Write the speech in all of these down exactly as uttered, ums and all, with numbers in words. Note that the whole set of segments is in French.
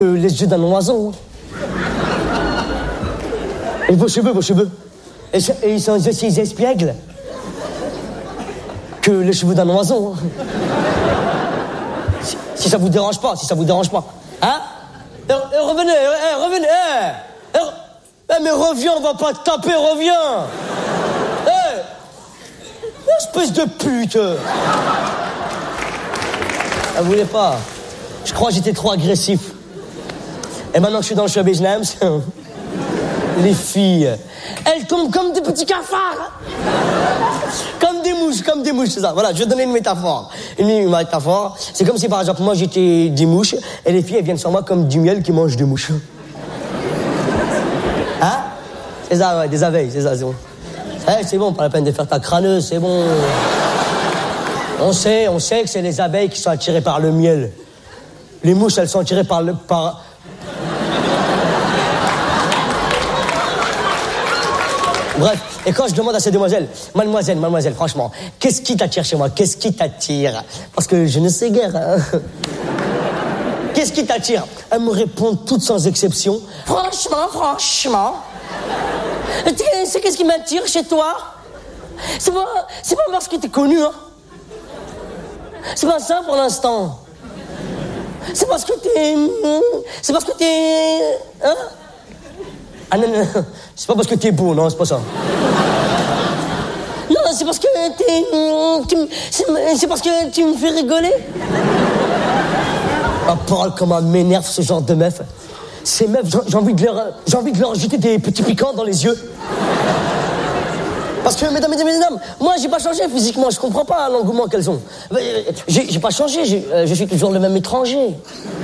Euh, les yeux d'un oiseau. Et vos cheveux, vos cheveux. Et, et ils sont aussi espiègles que les cheveux d'un oiseau. Si, si ça vous dérange pas, si ça vous dérange pas. Hein? Et, et revenez, et, revenez. Et, et, et, mais reviens, on va pas te taper, reviens. Eh, espèce de pute. Elle voulait pas. Je crois que j'étais trop agressif. Et maintenant que je suis dans le show business, les filles, elles tombent comme des petits cafards. Comme des mouches, comme des mouches, c'est ça. Voilà, je vais donner une métaphore. Une métaphore, c'est comme si par exemple moi j'étais des mouches et les filles elles viennent sur moi comme du miel qui mange des mouches. Hein? C'est ça, ouais, des abeilles, c'est ça, c'est bon. Eh, c'est bon, pas la peine de faire ta crâneuse, c'est bon. On sait, on sait que c'est les abeilles qui sont attirées par le miel. Les mouches, elles sont attirées par le... par... Bref, et quand je demande à ces demoiselles, mademoiselle, mademoiselle, franchement, qu'est-ce qui t'attire chez moi? Qu'est-ce qui t'attire? Parce que je ne sais guère. Hein. Qu'est-ce qui t'attire? Elles me répondent toutes sans exception. Franchement, franchement. C'est qu'est-ce qui m'attire chez toi? C'est pas, c'est pas parce que t'es connu, hein. C'est pas ça pour l'instant. C'est parce que t'es... C'est parce que t'es... Hein? Ah non, non, c'est pas parce que t'es beau, non, c'est pas ça. Non, c'est parce que t'es... Tu, c'est, c'est parce que tu me fais rigoler. Ah, parle comment m'énerve ce genre de meuf. Ces meufs, j'ai envie de leur, j'ai envie de leur jeter des petits piquants dans les yeux. Parce que, mesdames, mesdames, mesdames, moi, j'ai pas changé physiquement, je comprends pas l'engouement qu'elles ont. J'ai, j'ai pas changé, j'ai, euh, je suis toujours le même étranger.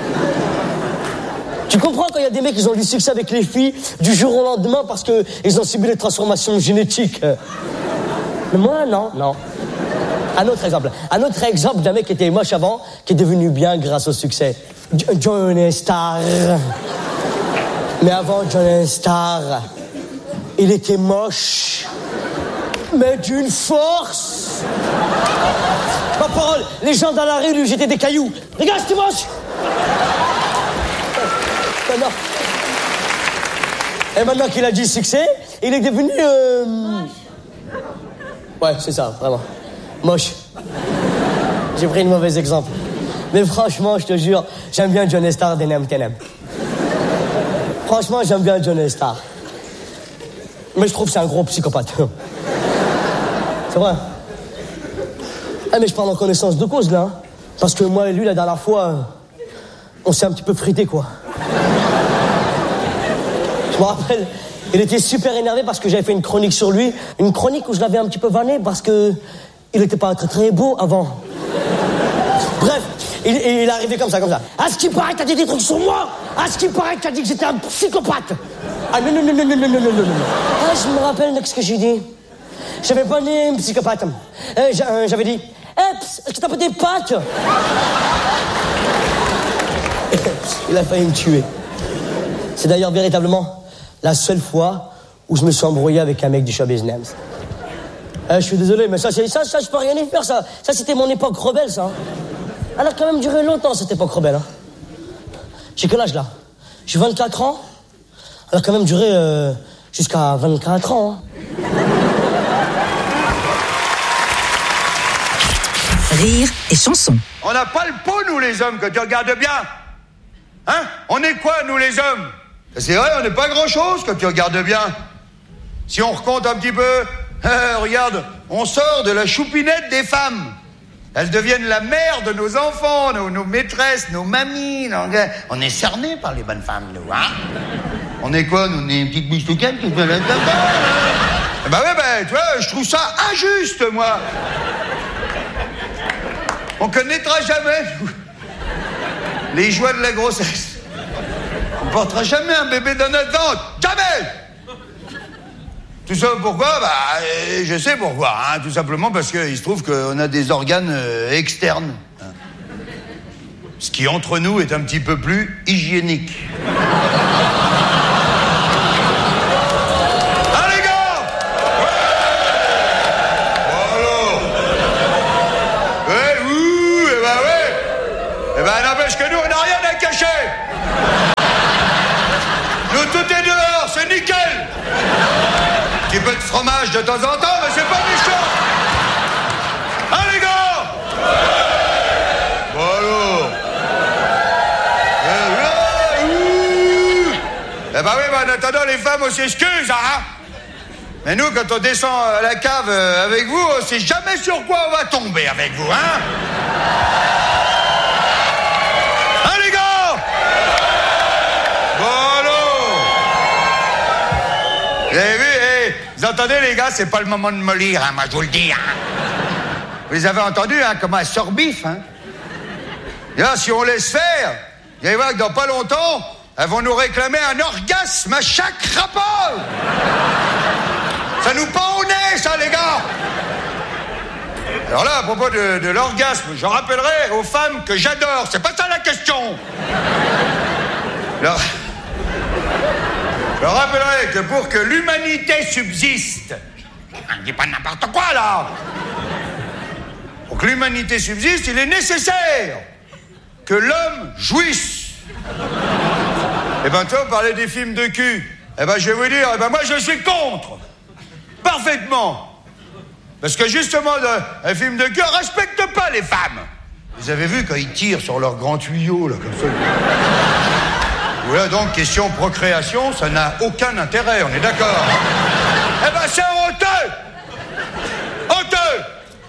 Tu comprends quand il y a des mecs qui ont du succès avec les filles du jour au lendemain parce qu'ils ont subi des transformations génétiques. Mais moi, non, non. Un autre exemple. Un autre exemple d'un mec qui était moche avant, qui est devenu bien grâce au succès. Johnny Starr. Mais avant Johnny Starr, il était moche, mais d'une force. Ma parole, les gens dans la rue lui jetaient des cailloux. Regarde, c'est moche. Maintenant. Et maintenant qu'il a du succès, il est devenu... Euh... Ouais, c'est ça, vraiment. Moche. J'ai pris le mauvais exemple. Mais franchement, je te jure, j'aime bien Johnny Starr d'Enem Tenem. Franchement, j'aime bien Johnny Starr. Mais je trouve que c'est un gros psychopathe. C'est vrai. Ah, mais je parle en connaissance de cause, là. Parce que moi et lui, la dernière fois, on s'est un petit peu frité, quoi. Je me rappelle, il était super énervé parce que j'avais fait une chronique sur lui. Une chronique où je l'avais un petit peu vanné parce que il était pas très très beau avant. Bref, il, il est arrivé comme ça, comme ça. À ce qui paraît, t'as dit des trucs sur moi. À ce qui paraît, t'as dit que j'étais un psychopathe. Ah non, non, non, non, non, non, non, non, non. Ah, je me rappelle de ce que j'ai dit. J'avais pas dit un psychopathe. Euh, j'avais dit, hey, est-ce que t'as pas des pattes? Il a failli me tuer. C'est d'ailleurs véritablement la seule fois où je me suis embrouillé avec un mec du show business. Euh, je suis désolé, mais ça, c'est, ça, ça, je peux rien y faire, ça. Ça, c'était mon époque rebelle, ça. Elle a quand même duré longtemps, cette époque rebelle. Hein. J'ai quel âge, là? J'ai vingt-quatre ans. Elle a quand même duré euh, jusqu'à vingt-quatre ans. Hein. Rire et chanson. On n'a pas le pot, nous, les hommes, que tu regardes bien. Hein? On est quoi, nous, les hommes? C'est vrai, on n'est pas grand-chose, que tu regardes bien. Si on recompte un petit peu, euh, regarde, on sort de la choupinette des femmes. Elles deviennent la mère de nos enfants, nos, nos maîtresses, nos mamies. Nos... On est cernés par les bonnes femmes, nous, hein? On est quoi, nous? On est une petite bouche-touquette qui fait la... Bah ouais, bah, tu vois, je trouve ça injuste, moi. On connaîtra jamais, nous, les joies de la grossesse. On portera jamais un bébé dans notre ventre. Jamais! Tout ça pourquoi? Bah, euh, je sais pourquoi. Hein, tout simplement parce qu'il se trouve qu'on a des organes euh, externes. Hein. Ce qui, entre nous, est un petit peu plus hygiénique. Hein, les gars? Ouais! Alors? Ouais, ouh, eh ben ouais! Eh ben, n'empêche que nous, on n'a rien à cacher! fromage de temps en temps, mais c'est pas méchant. Hein, les gars? Bon alors. Eh ben oui, ben en attendant, les femmes, on s'excuse, hein? Mais nous, quand on descend à la cave avec vous, on sait jamais sur quoi on va tomber avec vous, hein? Hein, les gars? Bon alors. Vous avez vu, eh, vous entendez, les gars, c'est pas le moment de mollir, hein, moi, je vous le dis, hein? Vous avez entendu, hein, comment elle sort bif, hein? Et là, si on laisse faire, vous allez voir que dans pas longtemps, elles vont nous réclamer un orgasme à chaque rapport. Ça nous pend au nez, ça, les gars. Alors là, à propos de, de l'orgasme, je rappellerai aux femmes que j'adore. C'est pas ça la question. Alors, je rappellerai que pour que l'humanité subsiste, on ne dit pas n'importe quoi, là. Pour que l'humanité subsiste, il est nécessaire que l'homme jouisse. Eh ben, toi, on parlait des films de cul. Eh ben, je vais vous dire, eh ben, moi, je suis contre. Parfaitement. Parce que, justement, un film de cul ne respecte pas les femmes. Vous avez vu quand ils tirent sur leur grand tuyau, là, comme ça. Voilà, donc, question procréation, ça n'a aucun intérêt, on est d'accord. Eh ben, c'est honteux. Honteux.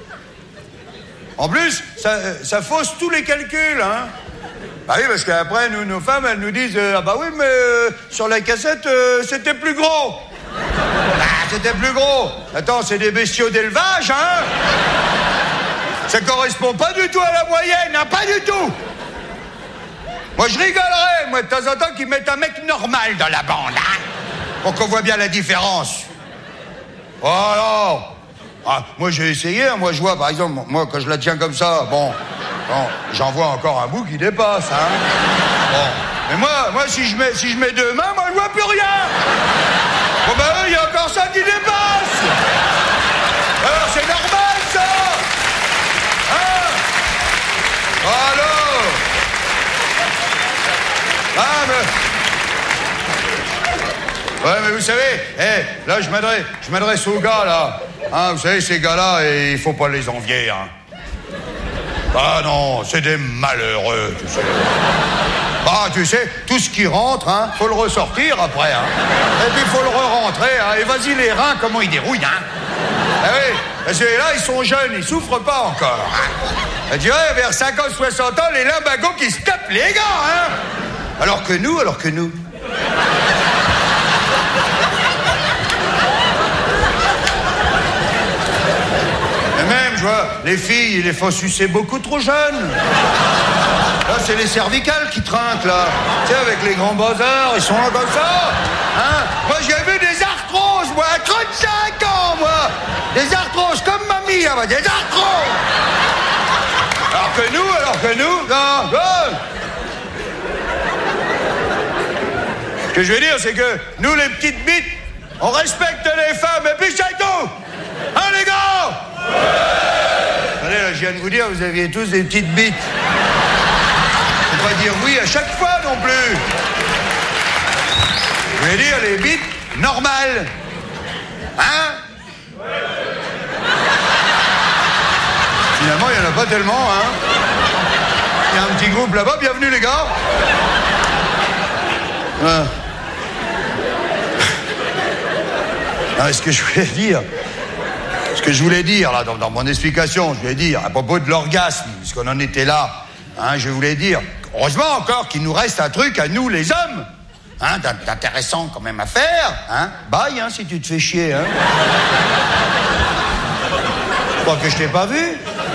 En plus, ça, ça fausse tous les calculs, hein. Bah oui, parce qu'après, nous, nos femmes, elles nous disent euh, ah bah oui, mais euh, sur la cassette, euh, c'était plus gros. Ah, c'était plus gros. Attends, c'est des bestiaux d'élevage, hein. Ça correspond pas du tout à la moyenne, hein, pas du tout. Moi, je rigolerais, moi, de temps en temps, qu'ils mettent un mec normal dans la bande, hein, pour qu'on voit bien la différence. Oh alors. Ah, moi, j'ai essayé, hein, moi, je vois, par exemple, moi, quand je la tiens comme ça, bon... Bon, j'en vois encore un bout qui dépasse, hein. Bon, mais moi, moi, si je mets, si je mets deux mains, moi, je vois plus rien. Bon, ben, il y a encore ça qui dépasse. Alors, c'est normal, ça. Hein? Alors. Ah, mais... Ouais, mais vous savez, eh, là, je m'adresse, je m'adresse aux gars, là. Hein, vous savez, ces gars-là, et il faut pas les envier, hein. Ah non, c'est des malheureux, tu sais. Ah, tu sais, tout ce qui rentre, hein, faut le ressortir après, hein. Et puis faut le re-rentrer, hein. Et vas-y, les reins, comment ils dérouillent, hein. Ah oui, parce que là, ils sont jeunes, ils souffrent pas encore, hein. Je dirais, vers cinquante soixante ans, les limbagos qui se tapent les gars, hein. Alors que nous, alors que nous... Je vois, les filles, ils les font sucer beaucoup trop jeunes. Là, c'est les cervicales qui trinquent, là. Tu sais, avec les grands bazars, ils sont là comme ça. Hein? Moi, j'ai vu des arthroses, moi, à trente-cinq ans, moi. Des arthroses comme mamie, hein, des arthroses. Alors que nous, alors que nous, non, non. Ce que je veux dire, c'est que nous, les petites bites, on respecte les femmes, et puis c'est tout. Hein, les gars? Allez, là, je viens de vous dire, vous aviez tous des petites bites. Faut pas dire oui à chaque fois non plus. Je voulais dire les bites normales. Hein? Finalement, il n'y en a pas tellement, hein? Il y a un petit groupe là-bas, bienvenue les gars. Ah. Non, ce que je voulais dire... Ce que je voulais dire, là, dans, dans mon explication, je voulais dire, à propos de l'orgasme, puisqu'on en était là, hein, je voulais dire, heureusement encore qu'il nous reste un truc à nous, les hommes, hein, d'intéressant quand même à faire, hein. Bye, hein, si tu te fais chier, hein. Je crois que je t'ai pas vu.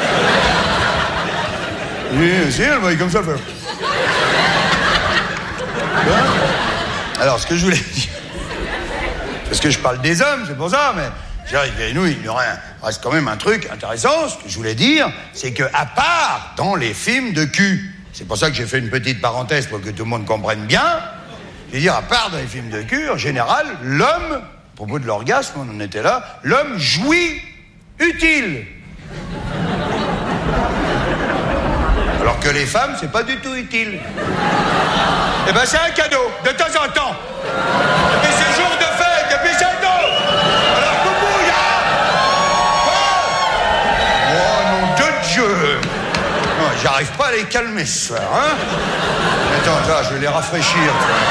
Oui, si, elle va comme ça, faire. Hein? Alors, ce que je voulais dire, parce que je parle des hommes, c'est pour ça, mais... Et nous, il y aurait un, reste quand même un truc intéressant. Ce que je voulais dire, c'est que à part dans les films de cul, c'est pour ça que j'ai fait une petite parenthèse pour que tout le monde comprenne bien. Je veux dire, à part dans les films de cul, en général, l'homme, à propos de l'orgasme, on en était là, l'homme jouit utile. Alors que les femmes, c'est pas du tout utile. Eh ben, c'est un cadeau, de temps en temps. Et puis c'est jour de fête, et puis c'est tout. Alors coucou j'arrive pas à les calmer ce soir, hein. Attends, attends, je vais les rafraîchir.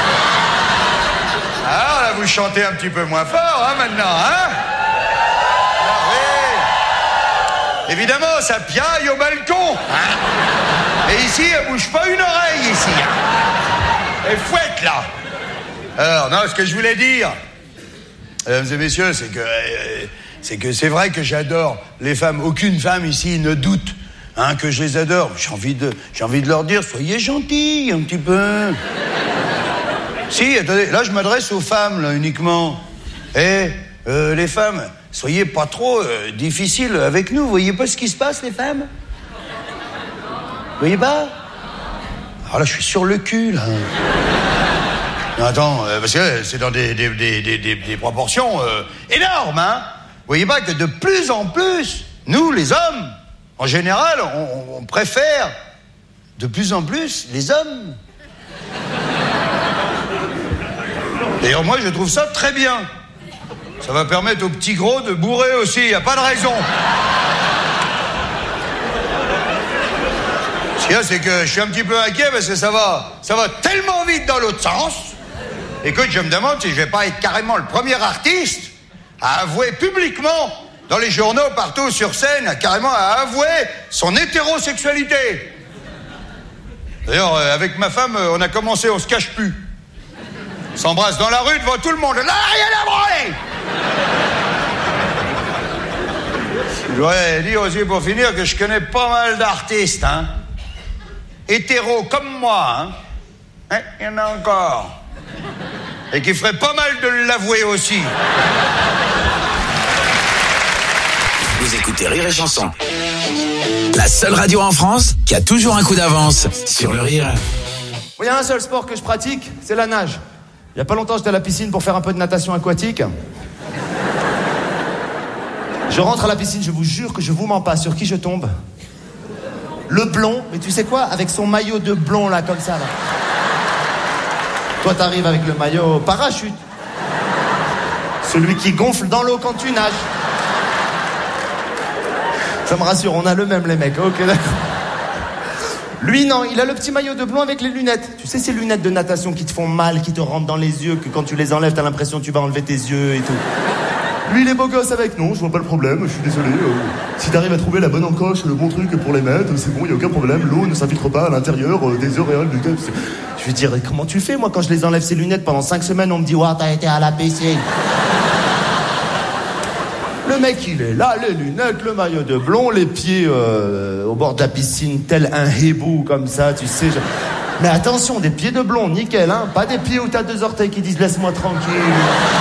Alors là, vous chantez un petit peu moins fort, hein, maintenant, hein. Ah, oui. Évidemment, ça piaille au balcon, hein. Et ici, elle bouge pas une oreille, ici, hein. Elle fouette, là. Alors, non, ce que je voulais dire, mesdames et messieurs, c'est que... Euh, c'est que c'est vrai que j'adore les femmes. Aucune femme ici ne doute hein, que je les adore. J'ai envie de, j'ai envie de leur dire, soyez gentils un petit peu. Si, attendez, là je m'adresse aux femmes là, uniquement. Eh, euh, les femmes, soyez pas trop euh, difficiles avec nous. Vous voyez pas ce qui se passe, les femmes? Vous voyez pas? Alors là, je suis sur le cul, là. Non, attends, euh, parce que c'est dans des, des, des, des, des, des proportions euh, énormes, hein. Vous voyez pas que de plus en plus, nous, les hommes, en général, on, on préfère de plus en plus les hommes. D'ailleurs, moi, je trouve ça très bien. Ça va permettre aux petits gros de bourrer aussi, il n'y a pas de raison. Ce qu'il y a, c'est que je suis un petit peu inquiet parce que ça va, ça va tellement vite dans l'autre sens. Écoute, je me demande si je vais pas être carrément le premier artiste à avouer publiquement, dans les journaux, partout sur scène, carrément à avouer son hétérosexualité. D'ailleurs, euh, avec ma femme, euh, on a commencé, on se cache plus. On s'embrasse dans la rue devant tout le monde. Là, rien à branler. Je voudrais dire aussi pour finir que je connais pas mal d'artistes, hein. Hétéros comme moi, hein. Hein, il y en a encore. Et qui ferait pas mal de l'avouer aussi. Vous écoutez Rire et Chanson. La seule radio en France qui a toujours un coup d'avance sur le rire. Il y a un seul sport que je pratique, c'est la nage. Il y a pas longtemps, j'étais à la piscine pour faire un peu de natation aquatique. Je rentre à la piscine, je vous jure que je vous mens pas. Sur qui je tombe? Le blond, mais tu sais quoi? Avec son maillot de blond là, comme ça là. Toi t'arrives avec le maillot parachute. Celui qui gonfle dans l'eau quand tu nages. Ça me rassure, on a le même les mecs, ok d'accord. Lui non, il a le petit maillot de blond avec les lunettes. Tu sais ces lunettes de natation qui te font mal, qui te rentrent dans les yeux, que quand tu les enlèves t'as l'impression que tu vas enlever tes yeux et tout. Lui il est beau gosse avec, non je vois pas le problème, je suis désolé. Euh, si t'arrives à trouver la bonne encoche, le bon truc pour les mettre, c'est bon, y a aucun problème, l'eau ne s'infiltre pas à l'intérieur euh, des auréoles du tête. Je vais dire, comment tu fais moi quand je les enlève ces lunettes pendant cinq semaines, on me dit ouah t'as été à la piscine. Le mec, il est là, les lunettes, le maillot de blond, les pieds euh, au bord de la piscine, tel un hibou, comme ça, tu sais. Je... Mais attention, des pieds de blond, nickel, hein. Pas des pieds où t'as deux orteils qui disent laisse-moi tranquille.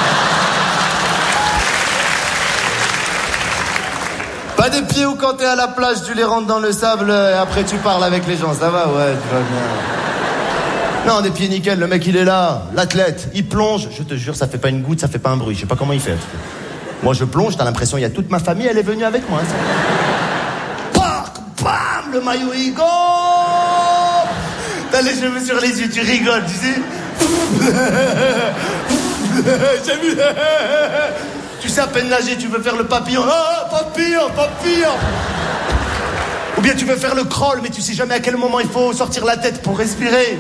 Pas des pieds où quand t'es à la plage, tu les rentres dans le sable et après tu parles avec les gens. Ça va, ouais, tu vas bien. Non, des pieds nickel, le mec, il est là, l'athlète, il plonge. Je te jure, ça fait pas une goutte, ça fait pas un bruit. Je sais pas comment il fait. Moi, je plonge, t'as l'impression, il y a toute ma famille, elle est venue avec moi. Pac, bam, le maillot, il go. T'as les cheveux sur les yeux, tu rigoles, tu sais. J'ai vu. Tu sais à peine nager, tu veux faire le papillon. Ah, papillon, papillon. Ou bien tu veux faire le crawl, mais tu sais jamais à quel moment il faut sortir la tête pour respirer.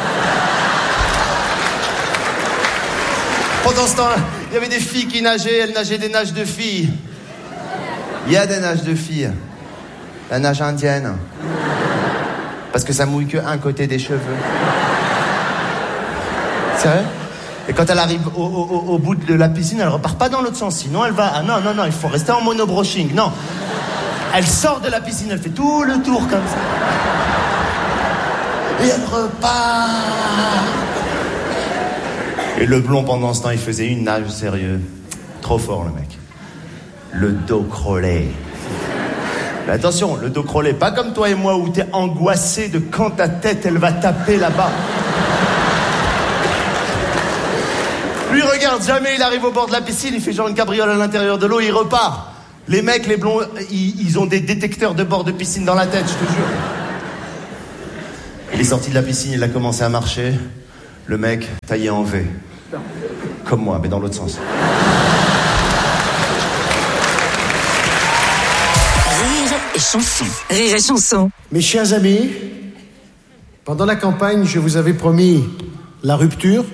Pendant ce temps-là, il y avait des filles qui nageaient, elles nageaient des nages de filles. Il y a des nages de filles. La nage indienne. Parce que ça mouille que un côté des cheveux. C'est vrai? Et quand elle arrive au, au, au bout de la piscine, elle repart pas dans l'autre sens. Sinon, elle va... Ah non, non, non, il faut rester en monobroching. Non. Elle sort de la piscine, elle fait tout le tour comme ça. Et elle repart. Et le blond, pendant ce temps, il faisait une nage sérieux. Trop fort, le mec. Le dos crawlé. Mais attention, le dos crawlé, pas comme toi et moi où t'es angoissé de quand ta tête, elle va taper là-bas. Lui, regarde, jamais il arrive au bord de la piscine, il fait genre une cabriole à l'intérieur de l'eau, il repart. Les mecs, les blonds, ils, ils ont des détecteurs de bord de piscine dans la tête, je te jure. Il est sorti de la piscine, il a commencé à marcher. Le mec, taillé en V. Comme moi, mais dans l'autre sens. Rire et chanson. Rire et chanson. Mes chers amis, pendant la campagne, je vous avais promis la rupture.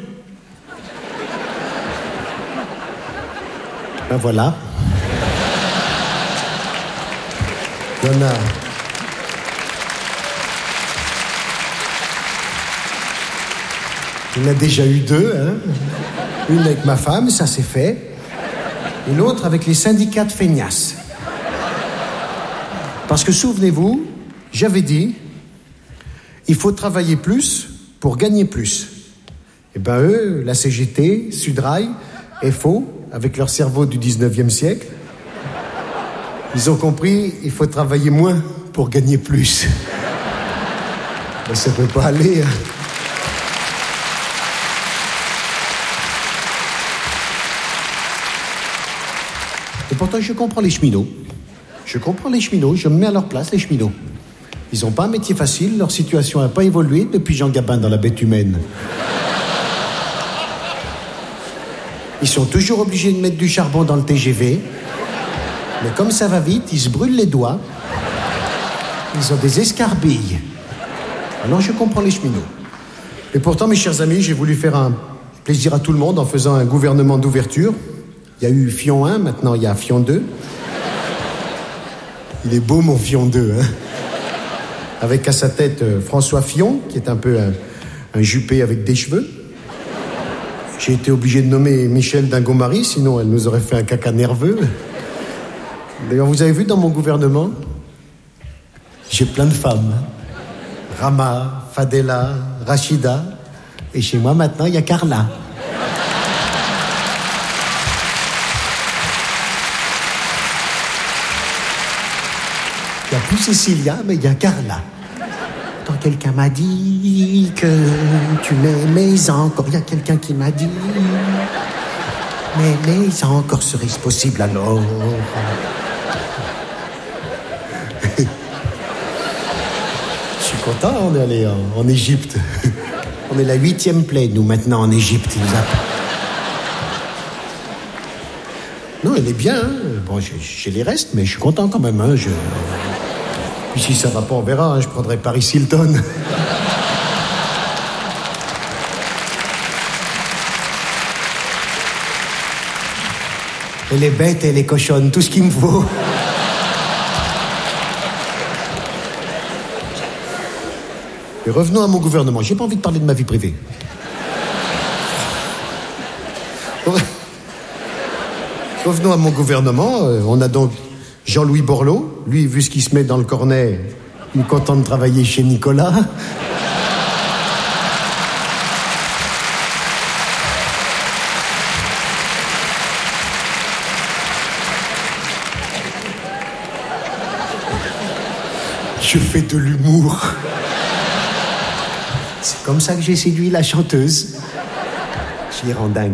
Ben voilà. Il y en a. Il y en a déjà eu deux, hein. Une avec ma femme, ça c'est fait. Et l'autre avec les syndicats de feignasses. Parce que souvenez-vous, j'avais dit, il faut travailler plus pour gagner plus. Et ben eux, la C G T, Sudrail, F O, avec leur cerveau du dix-neuvième siècle, ils ont compris, il faut travailler moins pour gagner plus. Ben, ça peut pas aller. Hein. Et pourtant, je comprends les cheminots. Je comprends les cheminots, je me mets à leur place, les cheminots. Ils n'ont pas un métier facile, leur situation n'a pas évolué depuis Jean Gabin dans La Bête humaine. Ils sont toujours obligés de mettre du charbon dans le T G V. Mais comme ça va vite, ils se brûlent les doigts. Ils ont des escarbilles. Alors je comprends les cheminots. Et pourtant, mes chers amis, j'ai voulu faire un plaisir à tout le monde en faisant un gouvernement d'ouverture. Il y a eu Fillon un, maintenant il y a Fillon deux. Il est beau mon Fillon deux, hein. Avec à sa tête euh, François Fillon, qui est un peu un, un juppé avec des cheveux. J'ai été obligé de nommer Michel Dingomari, sinon elle nous aurait fait un caca nerveux. D'ailleurs, vous avez vu dans mon gouvernement, j'ai plein de femmes. Rama, Fadela, Rachida. Et chez moi, maintenant, il y a Carla. Il n'y a plus Cécilia, mais il y a Carla. Quand quelqu'un m'a dit que tu m'aimais encore, il y a quelqu'un qui m'a dit... Mais, mais ça encore serait-ce possible alors? Je suis content, on est allé en, en Égypte. On est la huitième plaie, nous, maintenant, en Égypte. Ils nous appellent. Non, elle est bien. Hein. Bon, j'ai, j'ai les restes, mais je suis content quand même. Hein. Je... Puis si ça va pas, on verra. Hein. Je prendrai Paris Hilton. Elle est bête, elle est cochonne, tout ce qu'il me faut. Et revenons à mon gouvernement. J'ai pas envie de parler de ma vie privée. Revenons à mon gouvernement. On a donc Jean-Louis Borloo. Lui, vu ce qui se met dans le cornet, il est content de travailler chez Nicolas. Je fais de l'humour. C'est comme ça que j'ai séduit la chanteuse. Je les rends dingues.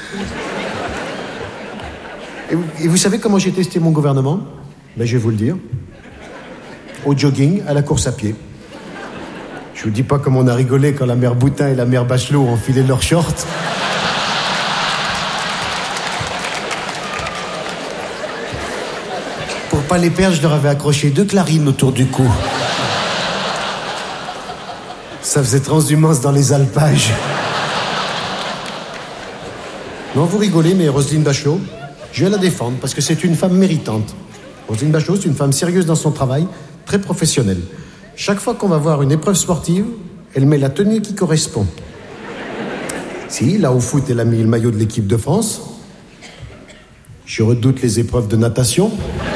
Et vous, et vous savez comment j'ai testé mon gouvernement? Ben, je vais vous le dire. Au jogging, à la course à pied. Je vous dis pas comme on a rigolé quand la mère Boutin et la mère Bachelot ont enfilé leurs shorts. Pour pas les perdre, je leur avais accroché deux clarines autour du cou. Ça faisait transhumance dans les alpages. Non, vous rigolez, mais Roselyne Bachelot, je vais la défendre parce que c'est une femme méritante. Roselyne Bachelot, c'est une femme sérieuse dans son travail, très professionnelle. Chaque fois qu'on va voir une épreuve sportive, elle met la tenue qui correspond. Si, là au foot, elle a mis le maillot de l'équipe de France. Je redoute les épreuves de natation.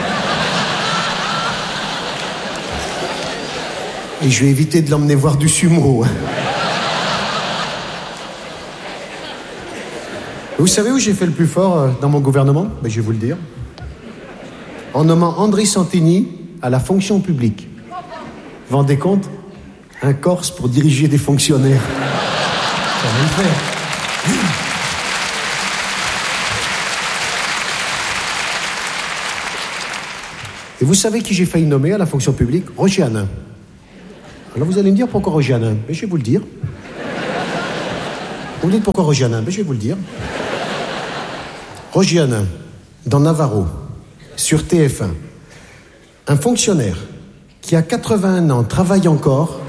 Et je vais éviter de l'emmener voir du sumo. Vous savez où j'ai fait le plus fort dans mon gouvernement? Ben, je vais vous le dire. En nommant André Santini à la fonction publique. Vous vous rendez compte? Un Corse pour diriger des fonctionnaires. Ça va le faire. Et vous savez qui j'ai failli nommer à la fonction publique? Roger Hanin. Alors vous allez me dire pourquoi Roger Hanin? Ben, je vais vous le dire. Vous me dites pourquoi Roger Hanin? Ben, je vais vous le dire. Roger Hanin, dans Navarro, sur T F un, Un fonctionnaire qui a quatre-vingt-un ans travaille encore.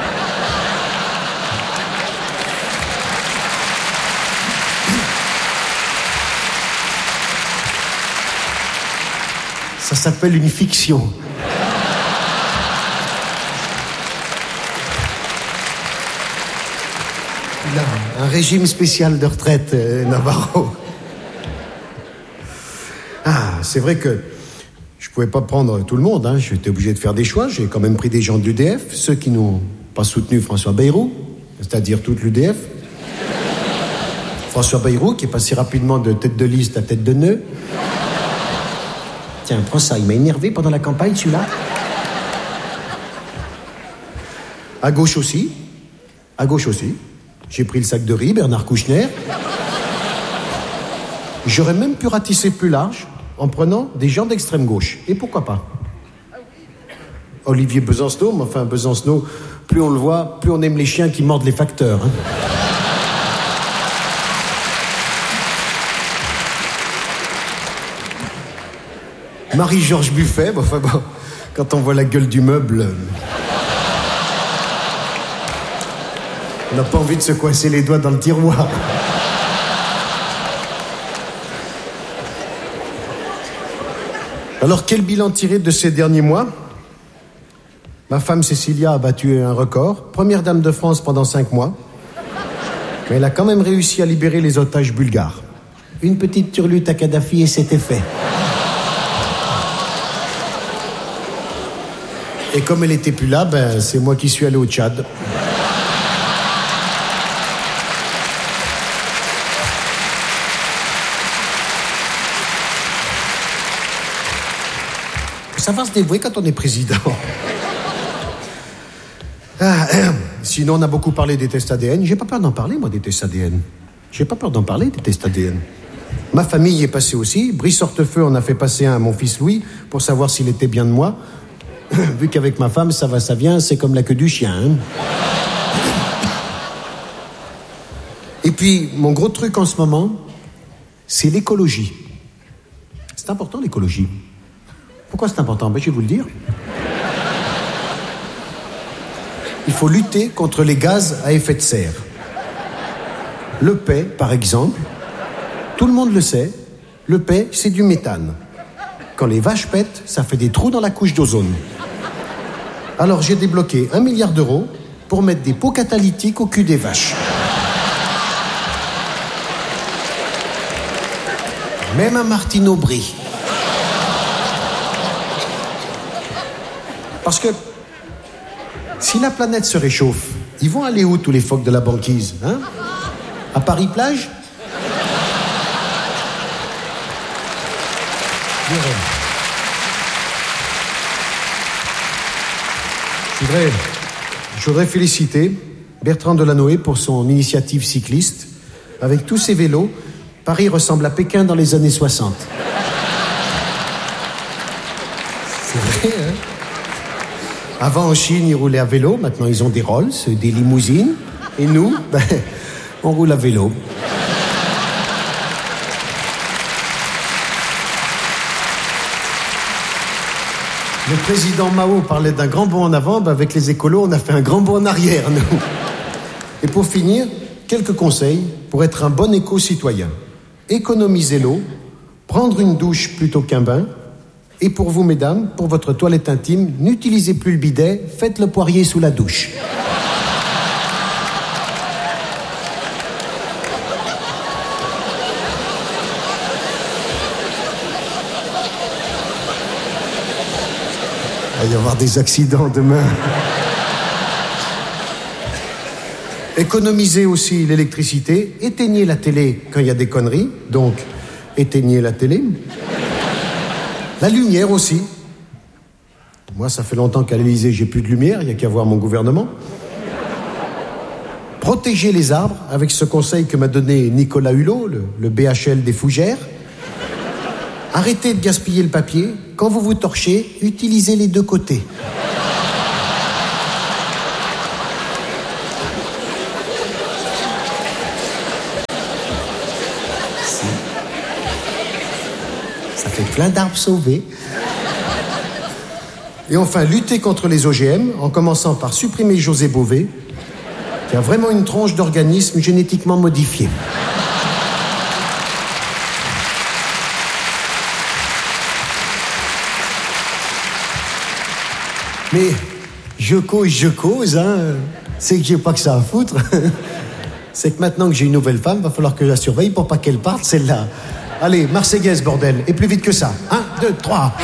Ça s'appelle une fiction. Il a un régime spécial de retraite, euh, Navarro. Ah, c'est vrai que je pouvais pas prendre tout le monde, hein. J'étais obligé de faire des choix. J'ai quand même pris des gens de l'U D F, ceux qui n'ont pas soutenu François Bayrou, c'est-à-dire toute l'U D F. François Bayrou, qui est passé rapidement de tête de liste à tête de nœud. Tiens, prends ça, il m'a énervé pendant la campagne, celui-là. À gauche aussi. À gauche aussi. J'ai pris le sac de riz, Bernard Kouchner. J'aurais même pu ratisser plus large en prenant des gens d'extrême gauche. Et pourquoi pas? Olivier Besancenot, mais enfin, Besancenot, plus on le voit, plus on aime les chiens qui mordent les facteurs. Hein. Marie-Georges Buffet, bon, enfin bon, quand on voit la gueule du meuble, on n'a pas envie de se coincer les doigts dans le tiroir. Alors, quel bilan tiré de ces derniers mois? Ma femme Cécilia a battu un record. Première dame de France pendant cinq mois. Mais elle a quand même réussi à libérer les otages bulgares. Une petite turlute à Kadhafi et c'était fait. Et comme elle n'était plus là, ben, c'est moi qui suis allé au Tchad. Ça va se dévouer quand on est président. Ah, euh, sinon, on a beaucoup parlé des tests A D N. J'ai pas peur d'en parler, moi, des tests A D N. J'ai pas peur d'en parler, des tests A D N. Ma famille y est passée aussi. Brice Hortefeux en a fait passer un à mon fils Louis pour savoir s'il était bien de moi. Vu qu'avec ma femme, ça va, ça vient, c'est comme la queue du chien. Hein. Et puis, mon gros truc en ce moment, c'est l'écologie. C'est important, l'écologie. Pourquoi c'est important? Ben, je vais vous le dire. Il faut lutter contre les gaz à effet de serre. Le paix, par exemple, tout le monde le sait, le paix, c'est du méthane. Quand les vaches pètent, ça fait des trous dans la couche d'ozone. Alors j'ai débloqué un milliard d'euros pour mettre des pots catalytiques au cul des vaches. Même un Martine Aubry. Parce que si la planète se réchauffe, ils vont aller où tous les phoques de la banquise, hein? À Paris-Plage? Je voudrais, je voudrais féliciter Bertrand Delanoë pour son initiative cycliste. Avec tous ses vélos, Paris ressemble à Pékin dans les années soixante. C'est vrai, hein? Avant, en Chine, ils roulaient à vélo. Maintenant, ils ont des Rolls, des limousines. Et nous, ben, on roule à vélo. Le président Mao parlait d'un grand bond en avant. Ben, avec les écolos, on a fait un grand bond en arrière, nous. Et pour finir, quelques conseils pour être un bon éco-citoyen. Économiser l'eau, prendre une douche plutôt qu'un bain. Et pour vous, mesdames, pour votre toilette intime, n'utilisez plus le bidet, faites le poirier sous la douche. Il va y avoir des accidents demain. Économisez aussi l'électricité, éteignez la télé quand il y a des conneries, donc éteignez la télé. La lumière aussi. Moi, ça fait longtemps qu'à l'Élysée, j'ai plus de lumière, il n'y a qu'à voir mon gouvernement. Protégez les arbres avec ce conseil que m'a donné Nicolas Hulot, le, le B H L des fougères. Arrêtez de gaspiller le papier. Quand vous vous torchez, utilisez les deux côtés. Ça fait plein d'arbres sauvés. Et enfin, lutter contre les O G M, en commençant par supprimer José Bové, qui a vraiment une tronche d'organisme génétiquement modifié. Mais je cause, je cause, hein. C'est que j'ai pas que ça à foutre. C'est que maintenant que j'ai une nouvelle femme, va falloir que je la surveille pour pas qu'elle parte, celle-là. Allez, Marseillaise, bordel. Et plus vite que ça. Un, deux, trois.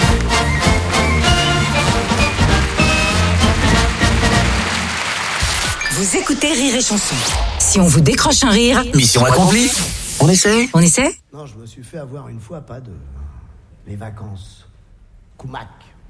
Vous écoutez Rire et Chanson. Si on vous décroche un rire... Mission accomplie. On essaie? On essaie? Non, je me suis fait avoir une fois, pas de... les vacances. Koumak.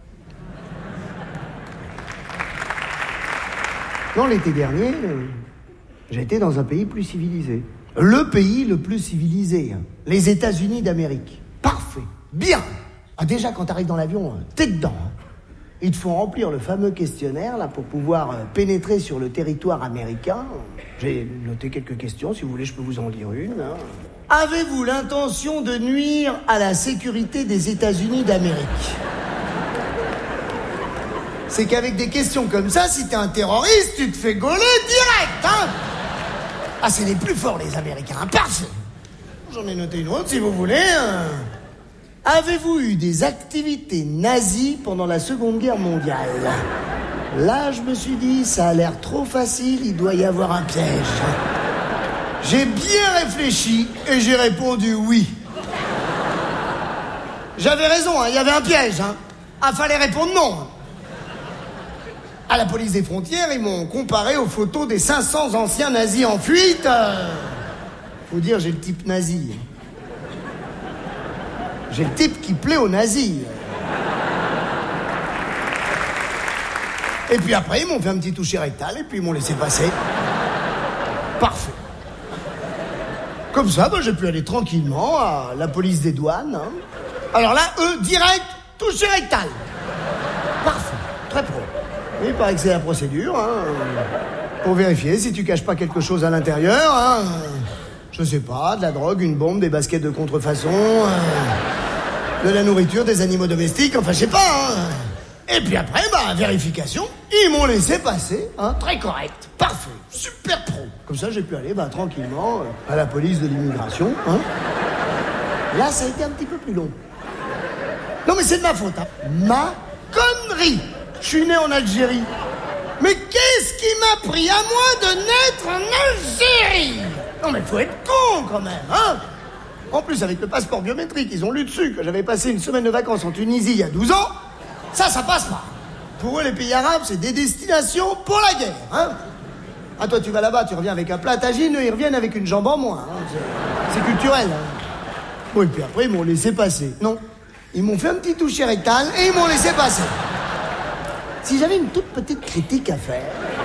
Non, l'été dernier, euh, j'étais dans un pays plus civilisé. Le pays le plus civilisé. Hein. Les États-Unis d'Amérique. Parfait. Bien. Ah, déjà, quand t'arrives dans l'avion, euh, t'es dedans. Hein. Ils te font remplir le fameux questionnaire là pour pouvoir euh, pénétrer sur le territoire américain. J'ai noté quelques questions, si vous voulez, je peux vous en lire une. Hein. Avez-vous l'intention de nuire à la sécurité des États-Unis d'Amérique? C'est qu'avec des questions comme ça, si t'es un terroriste, tu te fais gauler direct, hein. Ah, c'est les plus forts, les Américains, hein. Parfait. J'en ai noté une autre, si vous voulez. Hein. Avez-vous eu des activités nazies pendant la Seconde Guerre mondiale? Là, je me suis dit, ça a l'air trop facile, il doit y avoir un piège. J'ai bien réfléchi et j'ai répondu oui. J'avais raison, hein, il y avait un piège, hein. Ah, fallait répondre non. À la police des frontières, ils m'ont comparé aux photos des cinq cents anciens nazis en fuite. Euh... Faut dire, j'ai le type nazi. J'ai le type qui plaît aux nazis. Et puis après, ils m'ont fait un petit toucher rectal et puis ils m'ont laissé passer. Parfait. Comme ça, bah, j'ai pu aller tranquillement à la police des douanes. Hein. Alors là, eux, direct, toucher rectal. Parfait. Très pro. Il paraît que c'est la procédure, hein, pour vérifier si tu caches pas quelque chose à l'intérieur, hein. Je sais pas, de la drogue, une bombe, des baskets de contrefaçon, hein, de la nourriture, des animaux domestiques, enfin je sais pas, hein. Et puis après, bah, vérification, ils m'ont laissé passer, hein, très correct, parfait, super pro. Comme ça, j'ai pu aller, bah, tranquillement, à la police de l'immigration, hein. Là, ça a été un petit peu plus long. Non mais c'est de ma faute, hein. Ma connerie. Je suis né en Algérie. Mais qu'est-ce qui m'a pris à moi de naître en Algérie? Non mais faut être con quand même, hein. En plus, avec le passeport biométrique, ils ont lu dessus que j'avais passé une semaine de vacances en Tunisie il y a douze ans. Ça, ça passe pas. Pour eux, les pays arabes, c'est des destinations pour la guerre, hein. Ah, toi, tu vas là-bas, tu reviens avec un plat tagine, eux, ils reviennent avec une jambe en moins, hein. C'est, c'est culturel, hein. Oui, puis après, ils m'ont laissé passer. Non, ils m'ont fait un petit toucher rectal et ils m'ont laissé passer. Si j'avais une toute petite critique à faire,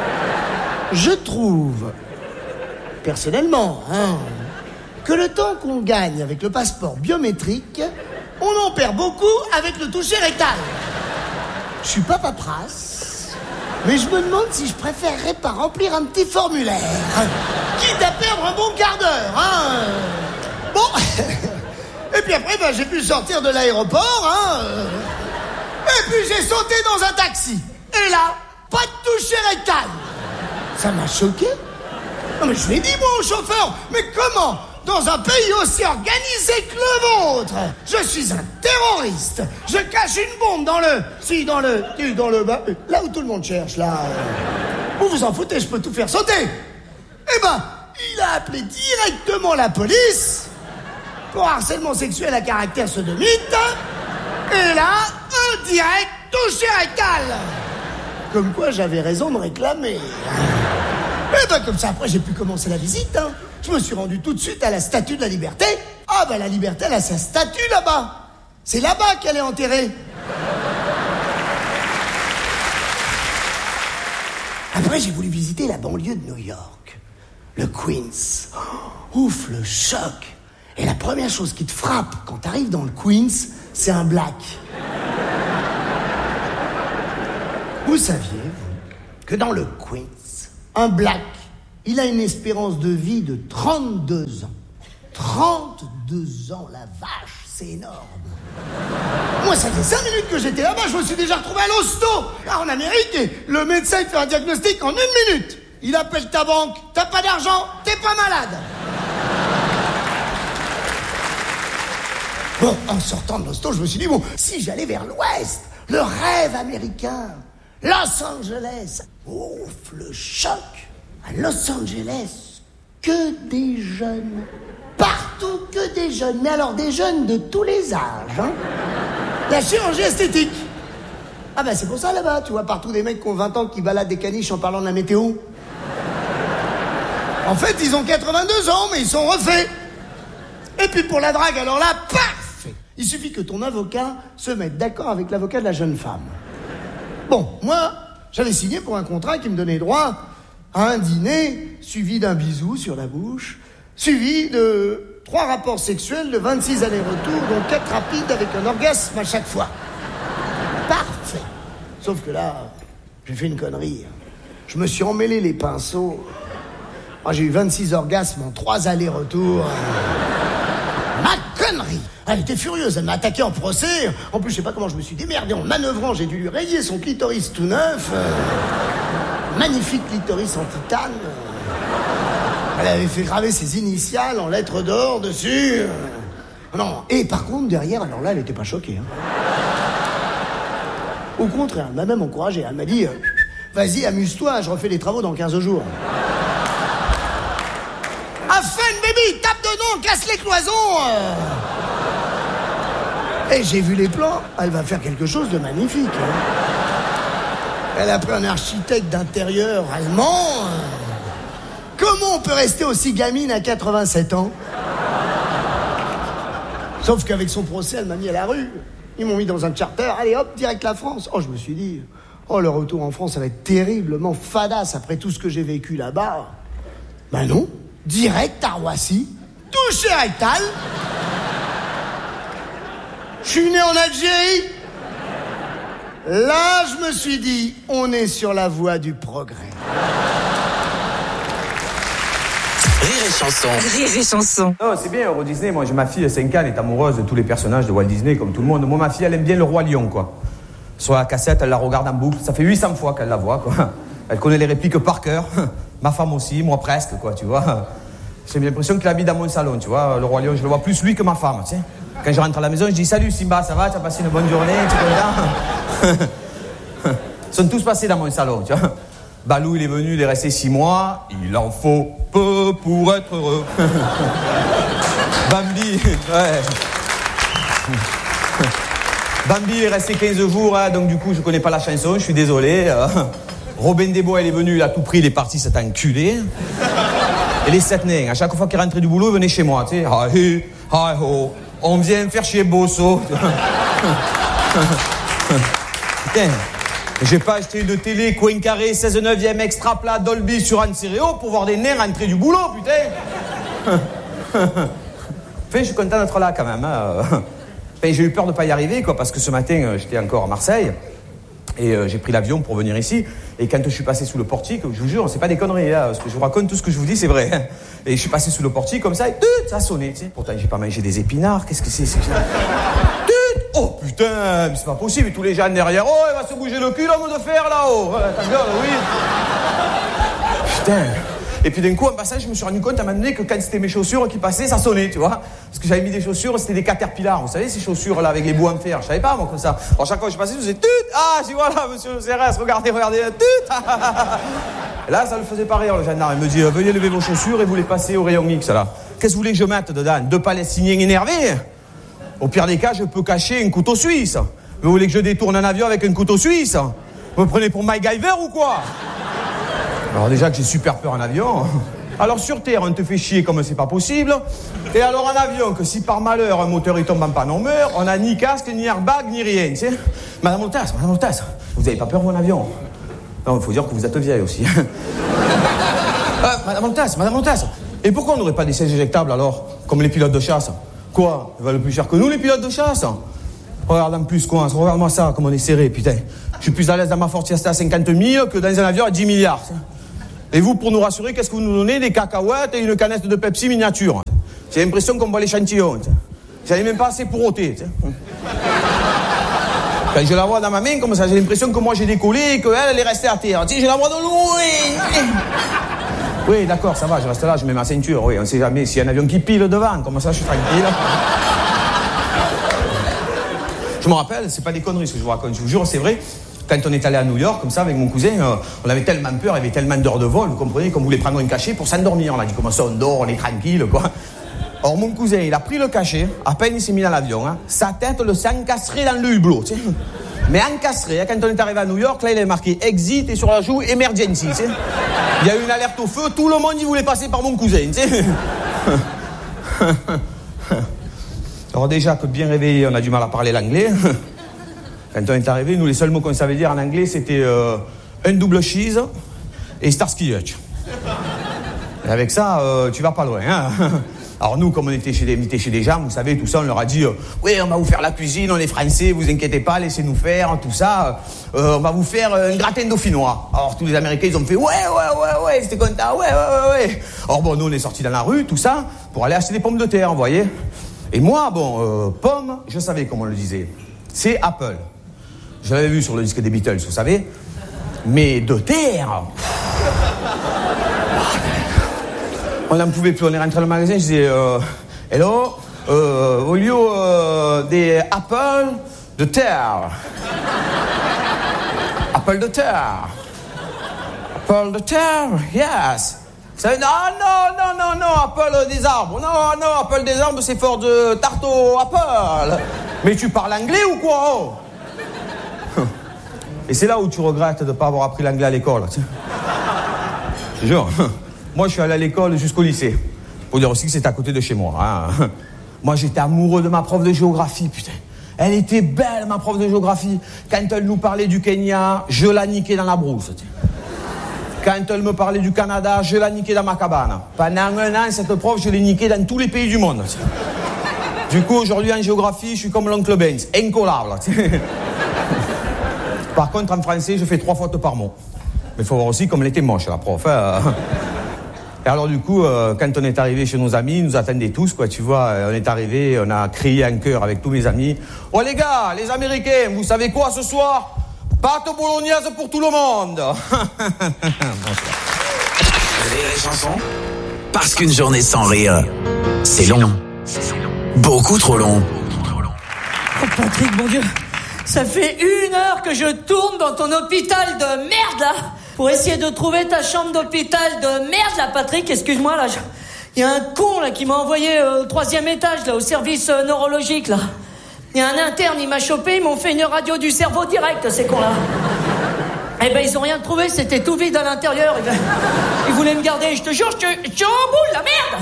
je trouve, personnellement, hein, que le temps qu'on gagne avec le passeport biométrique, on en perd beaucoup avec le toucher rectal. Je suis pas paperasse, mais je me demande si je préférerais pas remplir un petit formulaire, quitte à perdre un bon quart d'heure, hein. Bon, et puis après, ben, j'ai pu sortir de l'aéroport, hein. Et puis j'ai sauté dans un taxi. Et là, pas de toucher rectal. Ça m'a choqué. Non mais je l'ai dit moi au chauffeur. Mais comment, dans un pays aussi organisé que le vôtre, je suis un terroriste. Je cache une bombe dans le... Si, dans le... Dans le... Là où tout le monde cherche, là. Vous vous en foutez, je peux tout faire sauter. Eh ben, il a appelé directement la police pour harcèlement sexuel à caractère sodomite. Et là, un direct touché rectal. Comme quoi j'avais raison de réclamer. Et ben comme ça, après j'ai pu commencer la visite. Hein. Je me suis rendu tout de suite à la Statue de la Liberté. Ah ben la Liberté, elle a sa statue là-bas. C'est là-bas qu'elle est enterrée. Après j'ai voulu visiter la banlieue de New York. Le Queens. Oh, ouf, le choc. Et la première chose qui te frappe quand t'arrives dans le Queens, c'est un black. Vous saviez, vous, que dans le Queens, un black, il a une espérance de vie de trente-deux ans. trente-deux ans, la vache, c'est énorme. Moi, ça fait cinq minutes que j'étais là-bas, je me suis déjà retrouvé à l'hosto. Là, en Amérique, et le médecin, il fait un diagnostic en une minute. Il appelle ta banque, t'as pas d'argent, t'es pas malade. Bon, en sortant de l'hosto, je me suis dit, bon, si j'allais vers l'ouest, le rêve américain, Los Angeles. Ouf, le choc. À Los Angeles, que des jeunes. Partout que des jeunes. Mais alors des jeunes de tous les âges, hein. La chirurgie esthétique. Ah ben c'est pour ça là-bas, tu vois, partout des mecs qui ont vingt ans qui baladent des caniches en parlant de la météo. En fait, ils ont quatre-vingt-deux ans, mais ils sont refaits. Et puis pour la drague, alors là, paf! Il suffit que ton avocat se mette d'accord avec l'avocat de la jeune femme. Bon, moi, j'avais signé pour un contrat qui me donnait droit à un dîner, suivi d'un bisou sur la bouche, suivi de trois rapports sexuels de vingt-six allers-retours, dont quatre rapides avec un orgasme à chaque fois. Parfait. Sauf que là, j'ai fait une connerie. Je me suis emmêlé les pinceaux. Moi, j'ai eu vingt-six orgasmes en trois allers-retours. Ma connerie. Elle était furieuse, elle m'a attaqué en procès. En plus, je sais pas comment je me suis démerdé en manœuvrant. J'ai dû lui rayer son clitoris tout neuf. Euh, magnifique clitoris en titane. Elle avait fait graver ses initiales en lettres d'or dessus. Euh, non, et par contre, derrière, alors là, elle était pas choquée. Hein. Au contraire, elle m'a même encouragé. Elle m'a dit, euh, vas-y, amuse-toi, je refais les travaux dans quinze jours. Afin, baby, tape dedans, casse les cloisons. Euh... Et j'ai vu les plans, elle va faire quelque chose de magnifique. Hein. Elle a pris un architecte d'intérieur allemand. Comment on peut rester aussi gamine à quatre-vingt-sept ans? Sauf qu'avec son procès, elle m'a mis à la rue. Ils m'ont mis dans un charter, allez hop, direct la France. Oh, je me suis dit, oh, le retour en France, ça va être terriblement fadasse après tout ce que j'ai vécu là-bas. Ben non, direct à Roissy, touché rectal. Je suis né en Algérie. Là, je me suis dit, on est sur la voie du progrès. Rire et chanson. Rire et chanson. Non, c'est bien Euro Disney. Moi, j'ai ma fille, cinq ans, elle est amoureuse de tous les personnages de Walt Disney, comme tout le monde. Moi, ma fille, elle aime bien le Roi Lion, quoi. Sur la cassette, elle la regarde en boucle. Ça fait huit cents fois qu'elle la voit, quoi. Elle connaît les répliques par cœur. Ma femme aussi, moi presque, quoi, tu vois. J'ai l'impression qu'il habite dans mon salon, tu vois. Le Roi Lion, je le vois plus lui que ma femme, tu sais. Quand je rentre à la maison, je dis salut Simba, ça va, tu as passé une bonne journée, tu connais. Ils sont tous passés dans mon salon, tu vois. Balou, il est venu, il est resté six mois, il en faut peu pour être heureux. Bambi, ouais. Bambi est resté quinze jours, hein, donc du coup je connais pas la chanson, je suis désolé. Euh, Robin des Bois, il est venu, il a tout pris, il est parti, c'est enculé. Et les sept nains, à chaque fois qu'il rentrait du boulot, il venait chez moi, tu sais. Ah, hi, hi, ho. On vient faire chier Bosso. Putain, j'ai pas acheté de télé coin carré seize neuvième extra plat Dolby sur un stéréo pour voir des nains rentrer du boulot, putain. Enfin, je suis content d'être là quand même. Hein. Enfin, j'ai eu peur de pas y arriver, quoi, parce que ce matin, j'étais encore à Marseille. Et euh, j'ai pris l'avion pour venir ici. Et quand je suis passé sous le portique, je vous jure, c'est pas des conneries, hein, parce que je vous raconte tout ce que je vous dis, c'est vrai. Hein. Et je suis passé sous le portique comme ça, et tout, ça a sonné. Tu sais. Pourtant, j'ai pas mangé des épinards. Qu'est-ce que c'est, c'est... Tout. Oh putain, mais c'est pas possible. Tous les gens derrière, oh, il va se bouger le cul, l'homme de fer là-haut. Ouais, ta gueule, oui. Putain. Et puis d'un coup, en passant, je me suis rendu compte à un moment donné que quand c'était mes chaussures qui passaient, ça sonnait, tu vois. Parce que j'avais mis des chaussures, c'était des Caterpillar. Vous savez, ces chaussures-là avec les bouts en fer. Je savais pas, moi, comme ça. Alors, chaque fois que je passais, je faisais tut. Ah, si voilà, monsieur le C R S, regardez, regardez, tut. Et là, ça le faisait pas rire, le gendarme. Il me dit, veuillez lever vos chaussures et vous les passez au rayon X, là. Qu'est-ce que vous voulez que je mette dedans? Deux Palestiniens énervés? Au pire des cas, je peux cacher un couteau suisse. Vous voulez que je détourne un avion avec un couteau suisse? Vous me prenez pour MacGyver ou quoi? Alors déjà que j'ai super peur en avion. Alors sur Terre, on te fait chier comme c'est pas possible. Et alors en avion, que si par malheur un moteur il tombe en panne, on meurt, on a ni casque, ni airbag, ni rien, tu sais. Madame Hôtesse, Madame Hôtesse, vous avez pas peur, mon avion? Non, il faut dire que vous êtes vieille aussi. euh, Madame Hôtesse, Madame Hôtesse, et pourquoi on n'aurait pas des sièges éjectables alors? Comme les pilotes de chasse? Quoi? Ils valent plus cher que nous, les pilotes de chasse? Regarde en plus, quoi, regarde-moi ça, comme on est serré, putain. Je suis plus à l'aise dans ma Ford Fiesta à cinquante mille que dans un avion à dix milliards. Et vous, pour nous rassurer, qu'est-ce que vous nous donnez? Des cacahuètes et une canette de Pepsi miniature. J'ai l'impression qu'on voit l'échantillon. J'en ai même pas assez pour ôter, tu sais. Quand je la vois dans ma main, comme ça, j'ai l'impression que moi j'ai décollé et qu'elle, elle est restée à terre. Tu sais, je la vois de loin. Oui, d'accord, ça va, je reste là, je mets ma ceinture. Oui, on sait jamais s'il y a un avion qui pile devant, comme ça, je suis tranquille. Je me rappelle, c'est pas des conneries ce que je vous raconte, je vous jure, c'est vrai. Quand on est allé à New York, comme ça, avec mon cousin, euh, on avait tellement peur, il y avait tellement d'heures de vol, vous comprenez, qu'on voulait prendre un cachet pour s'endormir. On a dit, comment ça, on dort, on est tranquille, quoi. Or, mon cousin, il a pris le cachet, à peine il s'est mis dans l'avion, hein, sa tête, le sang encastré dans le hublot, tu sais. Mais encastré, hein, quand on est arrivé à New York, là, il est marqué exit et sur la joue, emergency, tu sais. Il y a eu une alerte au feu, tout le monde, il voulait passer par mon cousin, tu sais. Alors, déjà que bien réveillé, on a du mal à parler l'anglais. Quand on est arrivé, nous, les seuls mots qu'on savait dire en anglais, c'était euh, un double cheese et Starsky Hutch. Et avec ça, euh, tu vas pas loin, hein. Alors nous, comme on était chez des, était chez des gens, vous savez, tout ça, on leur a dit euh, oui, on va vous faire la cuisine, on est français, vous inquiétez pas, laissez-nous faire, tout ça. Euh, on va vous faire un gratin dauphinois. Alors tous les Américains, ils ont fait ouais, ouais, ouais, ouais, c'était content, ouais, ouais, ouais, ouais. Alors bon, nous, on est sortis dans la rue, tout ça, pour aller acheter des pommes de terre, vous voyez. Et moi, bon, euh, pommes, je savais comment on le disait. C'est Apple. Je l'avais vu sur le disque des Beatles, vous savez. Mais de terre. On n'en pouvait plus, on est rentré dans le magasin, je disais euh, hello, euh, au lieu euh, des apples de terre. Apple de terre. Apple de terre, yes. Ça, non, non, non, non, non, apple des arbres. Non, non, apple des arbres, c'est fort de tarte au apple. Mais tu parles anglais ou quoi, oh? Et c'est là où tu regrettes de ne pas avoir appris l'anglais à l'école. Je te jure. Moi, je suis allé à l'école jusqu'au lycée. Faut dire aussi que c'était à côté de chez moi. Hein. Moi, j'étais amoureux de ma prof de géographie, putain. Elle était belle, ma prof de géographie. Quand elle nous parlait du Kenya, je la niquais dans la brousse. Quand elle me parlait du Canada, je la niquais dans ma cabane. Pendant un an, cette prof, je l'ai niquée dans tous les pays du monde. Du coup, aujourd'hui, en géographie, je suis comme l'oncle Benz, incollable. Par contre, en français, je fais trois fautes par mot. Mais il faut voir aussi comme elle était moche, la prof. Hein. Et alors, du coup, euh, quand on est arrivé chez nos amis, ils nous attendaient tous, quoi, tu vois. On est arrivé, on a crié en chœur avec tous mes amis. Oh, les gars, les Américains, vous savez quoi ce soir? Pâte bolognaise pour tout le monde. Rire et chanson. Parce qu'une journée sans rire, c'est long. Beaucoup trop long. Oh, Patrick, mon Dieu. Ça fait une heure que je tourne dans ton hôpital de merde, là, pour essayer de trouver ta chambre d'hôpital de merde, là, Patrick. Excuse-moi, là. Il y a un con, là, qui m'a envoyé euh, au troisième étage, là, au service euh, neurologique, là. Il y a un interne, il m'a chopé, ils m'ont fait une radio du cerveau direct, ces cons-là. Eh ben, ils ont rien trouvé, c'était tout vide à l'intérieur. Ils, ils voulaient me garder, je te jure, je te... je suis en boule, la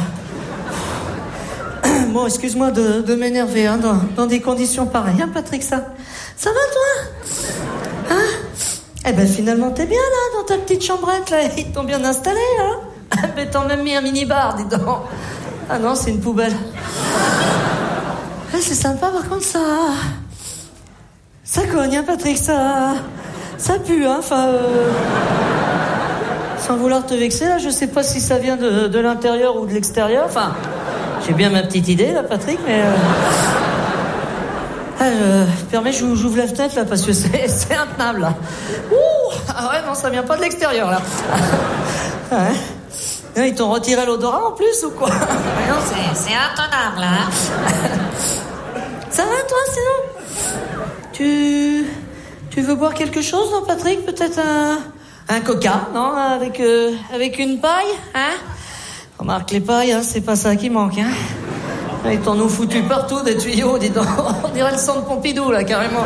merde. Bon, excuse-moi de, de m'énerver, hein, dans, dans des conditions pareilles, hein, Patrick, ça... Ça va, toi? Hein? Eh ben, finalement, t'es bien, là, dans ta petite chambrette, là. Ils t'ont bien installé, hein? Mais t'as même mis un mini-bar, dis donc. Ah non, c'est une poubelle. Ah, c'est sympa, par contre, ça... Ça cogne, hein, Patrick, ça... Ça pue, hein, enfin... Euh... Sans vouloir te vexer, là, je sais pas si ça vient de, de l'intérieur ou de l'extérieur, enfin... J'ai bien ma petite idée, là, Patrick, mais... Euh... Ah, euh, permets, j'ouvre la fenêtre, là, parce que c'est, c'est intenable, là. Ouh! Ah ouais, non, ça vient pas de l'extérieur, là. Ouais. Ils t'ont retiré l'odorat, en plus, ou quoi? Non, c'est, c'est intenable, là. Ça va, toi, sinon? Tu... Tu veux boire quelque chose, non, Patrick? Peut-être un... Un coca, non? Avec, euh, avec une paille, hein? Remarque, les pailles, hein, c'est pas ça qui manque, hein? Ils t'en ont foutu partout, des tuyaux, dis donc. On dirait le centre Pompidou, là, carrément.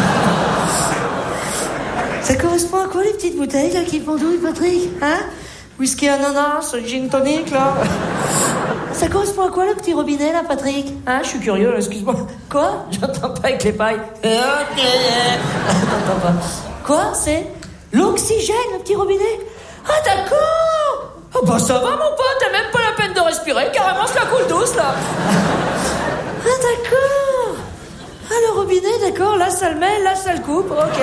Ça correspond à quoi, les petites bouteilles, là, qui pendouillent, Patrick? Hein? Whisky ananas, gin tonic, là. Ça correspond à quoi, le petit robinet, là, Patrick? Hein? Je suis curieux, là, excuse-moi. Quoi? J'entends pas avec les pailles. Ok. J'entends pas. Quoi? C'est l'oxygène, le petit robinet? Ah, d'accord! Oh bah ça va, mon pote, t'as même pas la peine de respirer, carrément, ça coule douce, là. Ah, d'accord. Ah, le robinet, d'accord, là, ça le met, là, ça le coupe, ok.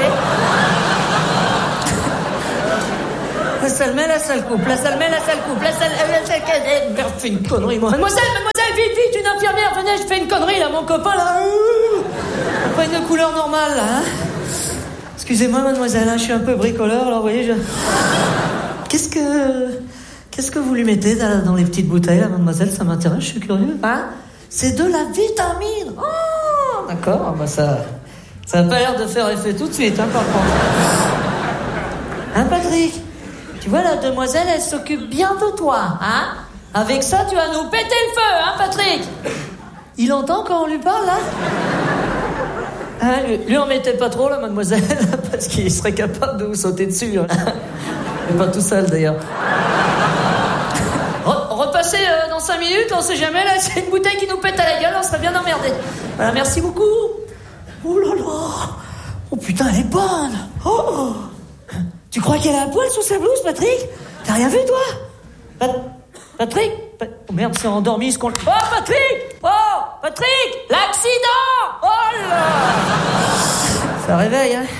Là, ça le met, là, ça le coupe, là, ça le met, là, ça le coupe, là, ça le... Là, ça le... Merde, fais une connerie, moi. Mademoiselle, mademoiselle, allez, vite, vite, une infirmière, venez, je fais une connerie, là, mon copain, là. Pas une couleur normale, là, hein. Excusez-moi, mademoiselle, hein, je suis un peu bricoleur, alors, vous voyez, je... Qu'est-ce que... Qu'est-ce que vous lui mettez là, dans les petites bouteilles, là, mademoiselle? Ça m'intéresse, je suis curieux. Hein? C'est de la vitamine. Oh, d'accord, ah, bah ça... Ça n'a pas l'air de faire effet tout de suite, hein, par contre. Hein, Patrick? Tu vois, la demoiselle, elle s'occupe bien de toi, hein? Avec ça, tu vas nous péter le feu, hein, Patrick? Il entend quand on lui parle, là? Hein, lui, lui en mettez pas trop, là, mademoiselle, parce qu'il serait capable de vous sauter dessus. Hein. Et pas tout seul, d'ailleurs. Re- repassez euh, dans cinq minutes, on sait jamais, là, c'est une bouteille qui nous pète à la gueule, on serait bien emmerdés. Voilà, merci beaucoup. Oh là là. Oh putain, elle est bonne. Oh. Tu crois qu'elle a un poil sous sa blouse, Patrick? T'as rien vu, toi? Pat- Patrick? Pa- oh merde, c'est endormi, ce con... Oh, Patrick! Oh, Patrick! L'accident! Oh là! Ça réveille, hein?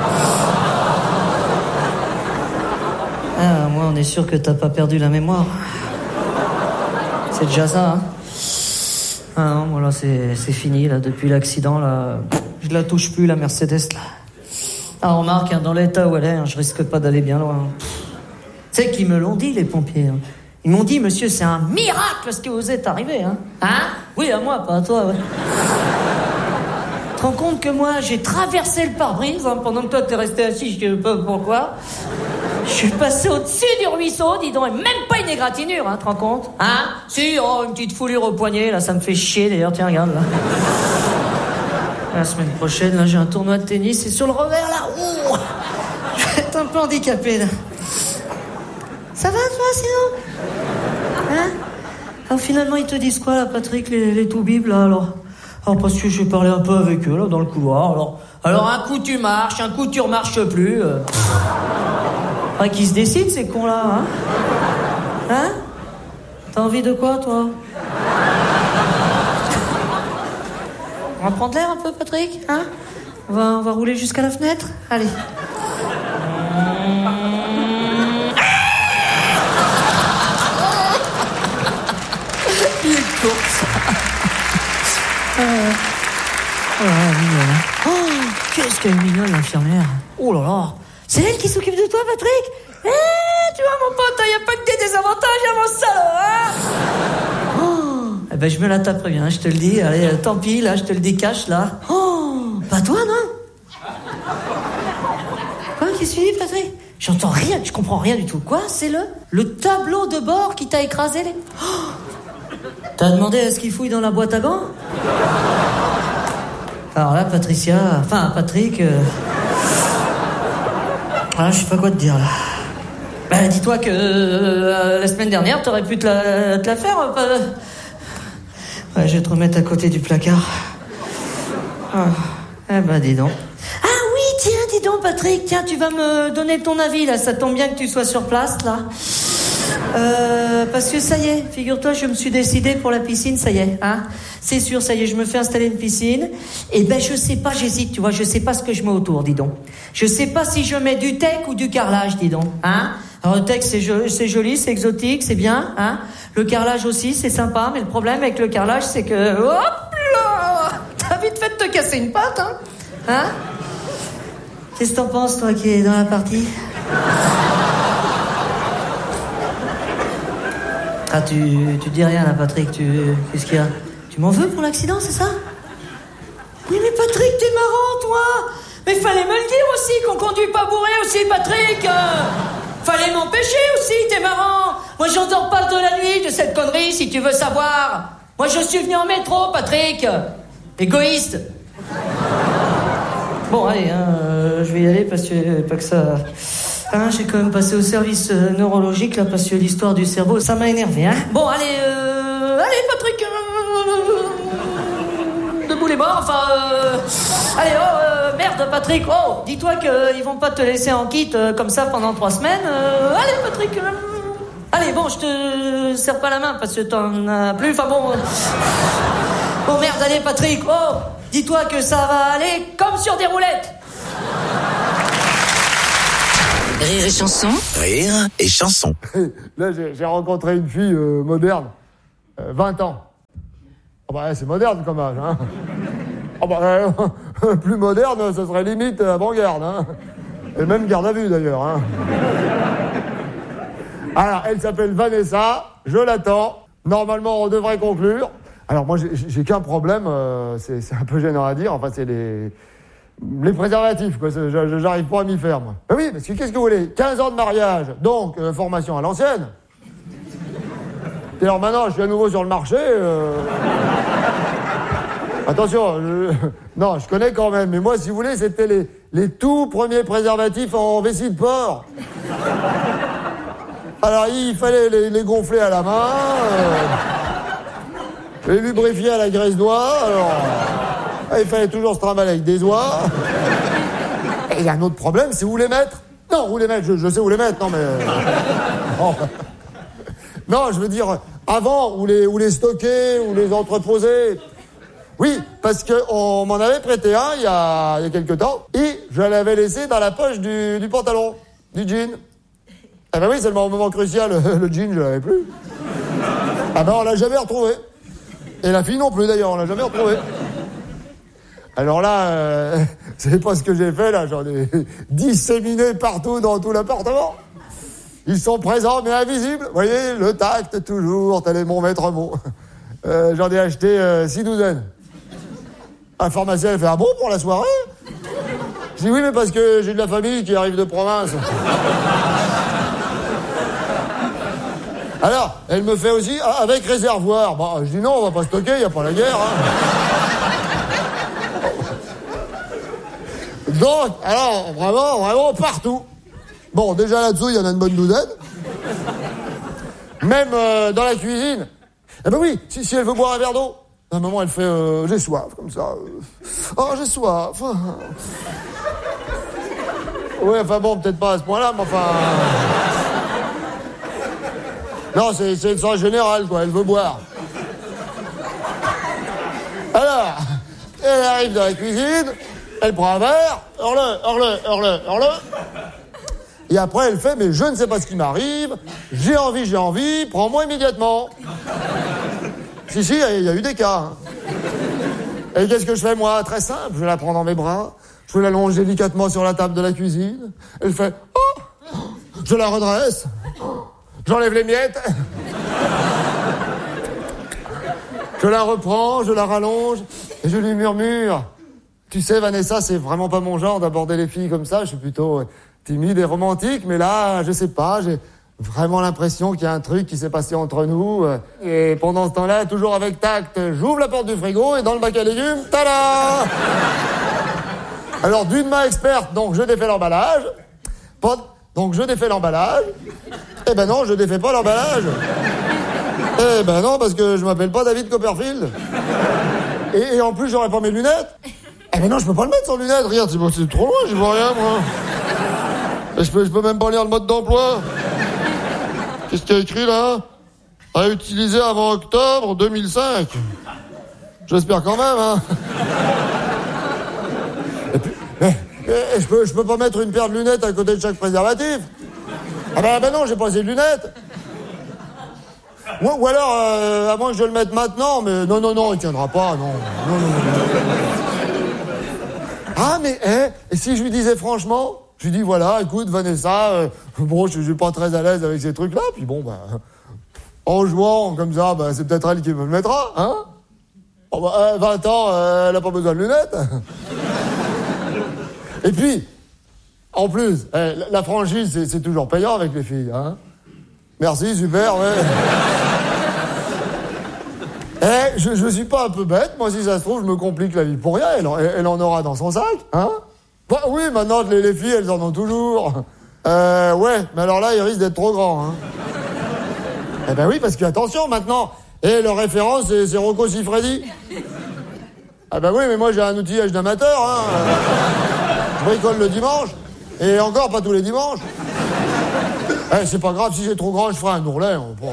Ah, moi, on est sûr que t'as pas perdu la mémoire. C'est déjà ça, hein? Ah non, moi, là, c'est, c'est fini, là, depuis l'accident, là. Je la touche plus, la Mercedes, là. Ah, remarque, hein, dans l'état où elle est, hein, je risque pas d'aller bien loin. Tu sais qu'ils me l'ont dit, les pompiers, hein. Ils m'ont dit, monsieur, c'est un miracle ce qui vous est arrivé, hein? Hein? Oui, à moi, pas à toi, ouais. Tu te rends compte que moi, j'ai traversé le pare-brise, hein, pendant que toi, t'es resté assis, je sais pas pourquoi. Je suis passé au-dessus du ruisseau, dis donc, et même pas une égratignure, hein, tu te rends compte? Hein? Si, oh, une petite foulure au poignet, là, ça me fait chier, d'ailleurs, tiens, regarde, là. La semaine prochaine, là, j'ai un tournoi de tennis, et sur le revers, là, ouh, je vais être un peu handicapé, là. Ça va, toi, sinon? Hein? Alors, finalement, ils te disent quoi, là, Patrick, les, les toubibs, là, alors? Alors, parce que j'ai parlé un peu avec eux, là, dans le couloir, alors... Alors, un coup, tu marches, un coup, tu remarches plus, euh... Ah, qui se décident, ces cons-là, hein? Hein? T'as envie de quoi, toi? On va prendre l'air un peu, Patrick, hein? On va, on va rouler jusqu'à la fenêtre? Allez. Il est court, ça. Euh... Oh là là, mignonne. Oh, qu'est-ce qu'elle est mignonne, l'infirmière. Oh là là. C'est elle qui s'occupe de toi, Patrick? Eh, tu vois, mon pote, y a pas que des désavantages à mon salaud, hein? Oh, eh ben, je me la taperai bien, je te le dis. Allez, tant pis, là, je te le décache, là. Oh, pas toi, non? Quoi, qu'est-ce que tu dis, Patrick? J'entends rien, je comprends rien du tout. Quoi, c'est le, le tableau de bord qui t'a écrasé les... Oh, t'as demandé à ce qu'il fouille dans la boîte à gants? Alors là, Patricia, enfin, Patrick... Euh... Ah, je sais pas quoi te dire, là. Bah, dis-toi que euh, la semaine dernière, t'aurais pu te la, te la faire. Euh, ouais, je vais te remettre à côté du placard. Ah, eh ben, dis donc. Ah oui, tiens, dis donc, Patrick, tiens, tu vas me donner ton avis, là. Ça tombe bien que tu sois sur place, là. Euh, parce que ça y est, figure-toi, je me suis décidé pour la piscine, ça y est, hein. C'est sûr, ça y est, je me fais installer une piscine. Et ben, je sais pas, j'hésite, tu vois, je sais pas ce que je mets autour, dis donc. Je sais pas si je mets du teck ou du carrelage, dis donc, hein. Alors, le teck, c'est, jo- c'est joli, c'est exotique, c'est bien, hein. Le carrelage aussi, c'est sympa, mais le problème avec le carrelage, c'est que, hop là, t'as vite fait de te casser une patte, hein. Hein? Qu'est-ce que t'en penses, toi, qui es dans la partie? Ah, tu, tu dis rien là, Patrick, tu... Qu'est-ce qu'il y a? Tu m'en veux pour l'accident, c'est ça? Oui, mais Patrick, t'es marrant, toi! Mais fallait me le dire aussi, qu'on conduit pas bourré aussi, Patrick! euh... Fallait m'empêcher aussi, t'es marrant! Moi, j'en dors pas de la nuit de cette connerie, si tu veux savoir! Moi, je suis venu en métro, Patrick! Égoïste! Bon, allez, hein, euh, je vais y aller parce que... Pas que ça... Hein, j'ai quand même passé au service euh, neurologique, là, parce que l'histoire du cerveau, ça m'a énervé, hein. Bon, allez, euh... Allez, Patrick... Euh... Debout les bords, enfin... Euh... Allez, oh, euh, merde, Patrick, oh, dis-toi qu'ils vont pas te laisser en kit euh, comme ça pendant trois semaines. Euh... Allez, Patrick... Euh... Allez, bon, je te serre pas la main, parce que t'en as plus, enfin bon... Euh... Bon, merde, allez, Patrick, oh, dis-toi que ça va aller comme sur des roulettes. Rire et chanson. Rire et chanson. Là, j'ai, j'ai rencontré une fille euh, moderne, euh, vingt ans. Oh bah, c'est moderne comme âge, hein. Oh bah, euh, plus moderne, ce serait limite avant-garde, hein. Et même garde à vue, d'ailleurs, hein. Alors, elle s'appelle Vanessa, je l'attends. Normalement, on devrait conclure. Alors, moi, j'ai, j'ai qu'un problème, euh, c'est, c'est un peu gênant à dire, enfin, c'est les... Les préservatifs, quoi, je, je, j'arrive pas à m'y faire, moi. Ben oui, parce que qu'est-ce que vous voulez? quinze ans de mariage, donc euh, formation à l'ancienne. Et alors maintenant, je suis à nouveau sur le marché. Euh... Attention, je... non, je connais quand même, mais moi, si vous voulez, c'était les, les tout premiers préservatifs en vessie de porc. Alors, il fallait les, les gonfler à la main, euh... les lubrifier à la graisse d'oie, alors... Il fallait toujours se trimballer avec des oies. Et il y a un autre problème, c'est où les mettre. Non, où les mettre, je, je sais où les mettre, non mais... Oh. Non, je veux dire, avant, où les, où les stocker, où les entreposer. Oui, parce qu'on m'en avait prêté un il y a, il y a quelque temps, et je l'avais laissé dans la poche du, du pantalon, du jean. Ah ben oui, c'est le moment crucial, le jean, je l'avais plus. Ah ben on l'a jamais retrouvé. Et la fille non plus d'ailleurs, on l'a jamais retrouvé. Alors là, euh, c'est pas ce que j'ai fait, là, j'en ai disséminé partout dans tout l'appartement. Ils sont présents mais invisibles. Vous voyez, le tact, toujours, tel est mon maître mot. Euh, j'en ai acheté euh, six douzaines. Un pharmacien, elle fait « Ah bon, pour la soirée ?» Je dis « Oui, mais parce que j'ai de la famille qui arrive de province. » Alors, elle me fait aussi ah, « Avec réservoir. » Bah, je dis « Non, on va pas stocker, il n'y a pas la guerre. Hein. » Donc, alors, vraiment, vraiment partout. Bon, déjà là-dessous, il y en a une bonne douzaine. Même euh, dans la cuisine. Eh ben oui, si, si elle veut boire un verre d'eau, à un moment, elle fait euh, « J'ai soif », comme ça. Oh, j'ai soif. Ouais, enfin bon, peut-être pas à ce point-là, mais enfin... Non, c'est, c'est une sorte générale, quoi, elle veut boire. Alors, elle arrive dans la cuisine... Elle prend un verre, hors-le, hors-le, hors-le, hors-le. Et après, elle fait, mais je ne sais pas ce qui m'arrive, j'ai envie, j'ai envie, prends-moi immédiatement. Si, si, il y a eu des cas. Hein. Et qu'est-ce que je fais, moi? Très simple, je la prends dans mes bras, je l'allonge délicatement sur la table de la cuisine. Elle fait, oh, je la redresse, j'enlève les miettes. Je la reprends, je la rallonge, et je lui murmure. Tu sais, Vanessa, c'est vraiment pas mon genre d'aborder les filles comme ça. Je suis plutôt timide et romantique, mais là, je sais pas, j'ai vraiment l'impression qu'il y a un truc qui s'est passé entre nous. Et pendant ce temps-là, toujours avec tact, j'ouvre la porte du frigo et dans le bac à légumes, tada! Alors, d'une main experte, donc je défais l'emballage. Donc je défais l'emballage. Eh ben non, je défais pas l'emballage. Eh ben non, parce que je m'appelle pas David Copperfield. Et, et en plus, j'aurais pas mes lunettes. Eh mais non, je peux pas le mettre sans lunettes, regarde, c'est, c'est trop loin, j'y vois rien, moi. Et je peux, je peux même pas lire le mode d'emploi. Qu'est-ce qu'il y a écrit, là? À utiliser avant octobre deux mille cinq. J'espère quand même, hein. Et puis, et, et je peux, je peux pas mettre une paire de lunettes à côté de chaque préservatif. Ah ben, ben non, j'ai pas assez de lunettes. Ou, ou alors, euh, à moins que je le mette maintenant, mais non, non, non, il tiendra pas, non. Non, non, non, non. Ah, mais, hein, et si je lui disais franchement, je lui dis, voilà, écoute, Vanessa, euh, bon, je, je suis pas très à l'aise avec ces trucs-là, puis bon, bah, en jouant comme ça, bah, c'est peut-être elle qui me le mettra, hein? Oh, bah, euh, vingt ans, euh, elle a pas besoin de lunettes. Et puis, en plus, eh, la, la franchise, c'est, c'est toujours payant avec les filles, hein? Merci, super, ouais. Eh, je, je suis pas un peu bête, moi, si ça se trouve, je me complique la vie pour rien, elle, elle, elle en aura dans son sac, hein? Bah oui, maintenant, les, les filles, elles en ont toujours. Euh, ouais, mais alors là, ils risquent d'être trop grands, hein? Eh ben oui, parce que, attention, maintenant, et leur référence, c'est, c'est Rocco Siffredi. Ah ben oui, mais moi, j'ai un outillage d'amateur, hein? Je bricole le dimanche, et encore pas tous les dimanches. Eh, c'est pas grave, si c'est trop grand, je ferai un ourlet. On prend...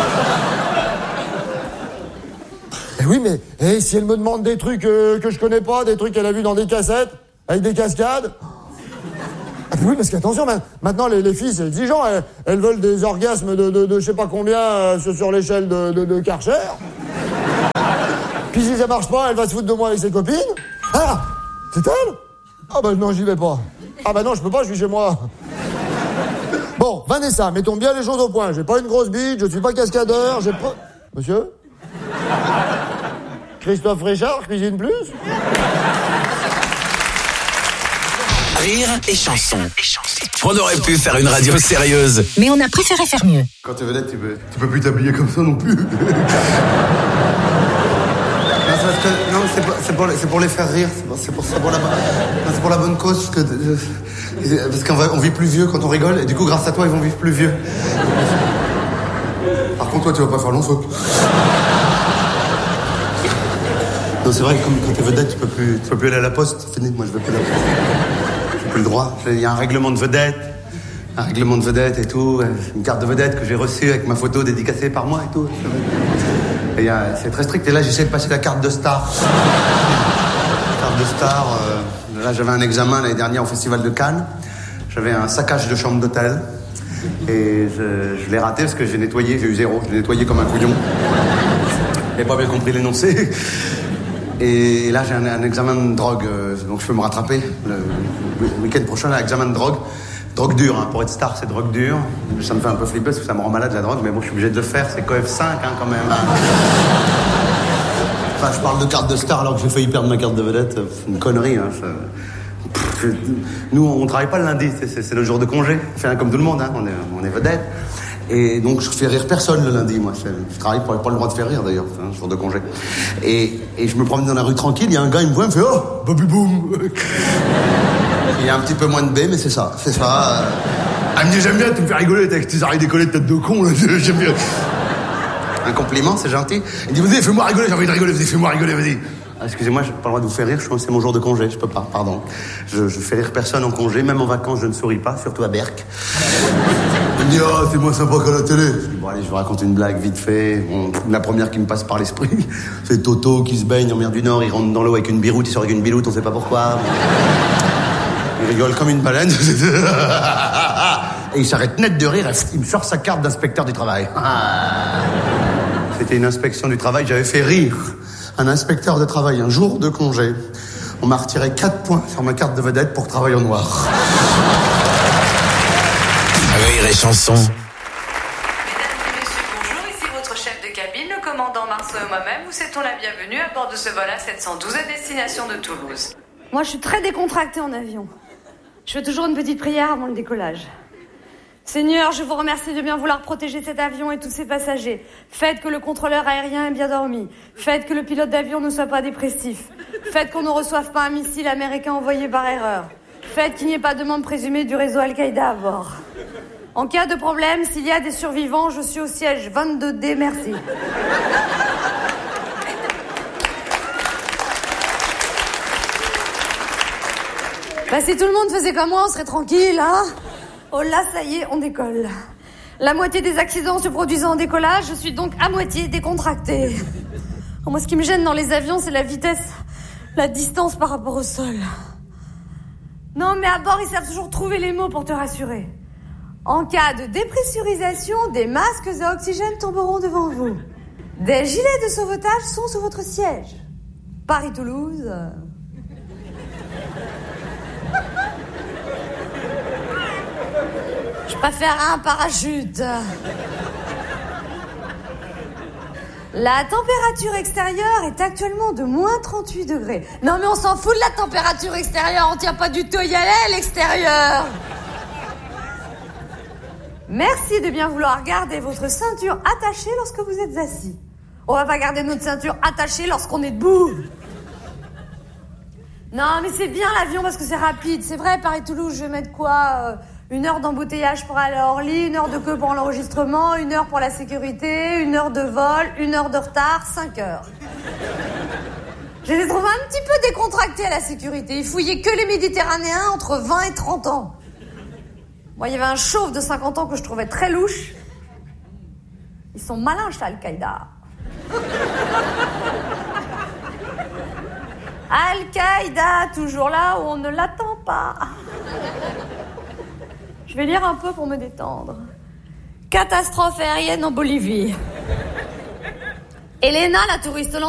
Eh oui, mais eh, si elle me demande des trucs euh, que je connais pas, des trucs qu'elle a vus dans des cassettes, avec des cascades... Ah, oui, parce qu'attention, maintenant, les, les filles, c'est exigeant. Elles, elles veulent des orgasmes de, de, de je sais pas combien euh, sur l'échelle de, de, de Karcher. Puis si ça marche pas, elle va se foutre de moi avec ses copines. Ah, c'est elle? Ah bah non, j'y vais pas. Ah bah non, je peux pas, je suis chez moi. Bon, Vanessa, mettons bien les choses au point. J'ai pas une grosse bite, je suis pas cascadeur, j'ai pas... Monsieur? Christophe Richard, cuisine plus? Rire et chanson. On aurait pu faire une radio sérieuse. Mais on a préféré faire mieux. Quand t'es vedette, tu peux, tu peux plus t'habiller comme ça non plus. Non, c'est parce que, non, c'est pour, c'est pour, les- c'est pour les faire rire. C'est pour, c'est pour, c'est pour la, non, c'est pour la bonne cause. Parce que, euh, parce qu'on va, on vit plus vieux quand on rigole. Et du coup, grâce à toi, ils vont vivre plus vieux. Par contre, toi, tu vas pas faire long feu. Non, c'est vrai que comme quand t'es vedette, tu peux plus, tu peux plus aller à la poste. C'est fini, moi, je veux plus la poste. J'ai plus le droit. Il y a un règlement de vedette. Un règlement de vedette et tout. Une carte de vedette que j'ai reçue avec ma photo dédicacée par moi et tout. Et y a- c'est très strict. Et là, j'essaie de passer la carte de star. Carte de star. euh, là, j'avais un examen l'année dernière au Festival de Cannes. J'avais un saccage de chambre d'hôtel. Et je, je l'ai raté parce que j'ai nettoyé, j'ai eu zéro. Je l'ai nettoyé comme un couillon. J'ai pas bien compris l'énoncé. Et là, j'ai un, un examen de drogue, euh, donc je peux me rattraper. Le, le week-end prochain, un examen de drogue. Drogue dure, hein. Pour être star, c'est drogue dure. Ça me fait un peu flipper parce que ça me rend malade la drogue, mais bon, je suis obligé de le faire. C'est Coef cinq, hein, quand même. Enfin, je parle de carte de star alors que j'ai failli perdre ma carte de vedette. C'est une connerie, hein. Ça... Pff, Nous, on travaille pas le lundi, c'est, c'est, c'est le jour de congé. On fait un comme tout le monde, hein. On est, on est vedette. Et donc, je fais rire personne le lundi, moi. Je, je travaille pour pas le droit de faire rire, d'ailleurs, c'est un jour de congé. Et, et je me promène dans la rue tranquille, il y a un gars, il me voit, il me fait « Oh, Bobby Boom !» Il y a un petit peu moins de B, mais c'est ça, c'est ça. Ah, mais j'aime bien, tu me fais rigoler avec tes oreilles décollées de tête de con, là. J'aime bien. Un compliment, c'est gentil. Il dit « Vas-y, fais-moi rigoler, j'ai envie de rigoler, vas-y, fais-moi rigoler, vas-y. » Ah, excusez-moi, j'ai pas le droit de vous faire rire, je pense que c'est mon jour de congé, je peux pas, pardon. Je, je fais rire personne en congé, même en vacances, je ne souris pas, surtout à Berck. Il me dit, oh, c'est moins sympa qu'à la télé. Je dis, bon, allez, je vous raconte une blague vite fait. Bon, la première qui me passe par l'esprit, c'est Toto qui se baigne en mer du Nord, il rentre dans l'eau avec une biroute, il sort avec une biloute, on sait pas pourquoi. Il rigole comme une baleine. Et il s'arrête net de rire, il me sort sa carte d'inspecteur du travail. C'était une inspection du travail, j'avais fait rire un inspecteur de travail un jour de congé. On m'a retiré quatre points sur ma carte de vedette pour travail au noir. Rire et chanson. Mesdames et messieurs, bonjour, ici votre chef de cabine, le commandant Marceau et moi-même. Vous souhaitons la bienvenue à bord de ce vol A sept cent douze à destination de Toulouse. Moi, je suis très décontractée en avion. Je fais toujours une petite prière avant le décollage. Seigneur, je vous remercie de bien vouloir protéger cet avion et tous ses passagers. Faites que le contrôleur aérien ait bien dormi. Faites que le pilote d'avion ne soit pas dépressif. Faites qu'on ne reçoive pas un missile américain envoyé par erreur. Faites qu'il n'y ait pas de membre présumé du réseau Al-Qaïda à bord. En cas de problème, s'il y a des survivants, je suis au siège vingt-deux D, merci. Bah, si tout le monde faisait comme moi, on serait tranquille, hein? Oh là, ça y est, on décolle. La moitié des accidents se produisant en décollage, je suis donc à moitié décontractée. Oh, moi, ce qui me gêne dans les avions, c'est la vitesse, la distance par rapport au sol. Non, mais à bord, ils savent toujours trouver les mots pour te rassurer. En cas de dépressurisation, des masques à oxygène tomberont devant vous. Des gilets de sauvetage sont sous votre siège. Paris-Toulouse... Je préfère un parachute. La température extérieure est actuellement de moins trente-huit degrés. Non mais on s'en fout de la température extérieure, on tient pas du tout à y aller à l'extérieur. Merci de bien vouloir garder votre ceinture attachée lorsque vous êtes assis. On va pas garder notre ceinture attachée lorsqu'on est debout. Non mais c'est bien l'avion parce que c'est rapide. C'est vrai, Paris-Toulouse, je vais mettre quoi euh, Une heure d'embouteillage pour aller à Orly, une heure de queue pour l'enregistrement, une heure pour la sécurité, une heure de vol, une heure de retard, cinq heures. J'ai les trouvé un petit peu décontractés à la sécurité. Ils fouillaient que les Méditerranéens entre vingt et trente ans. Moi, il y avait un chauve de cinquante ans que je trouvais très louche. Ils sont malins chez Al-Qaïda. Al-Qaïda, toujours là où on ne l'attend pas. Je vais lire un peu pour me détendre. Catastrophe aérienne en Bolivie. Elena, la touriste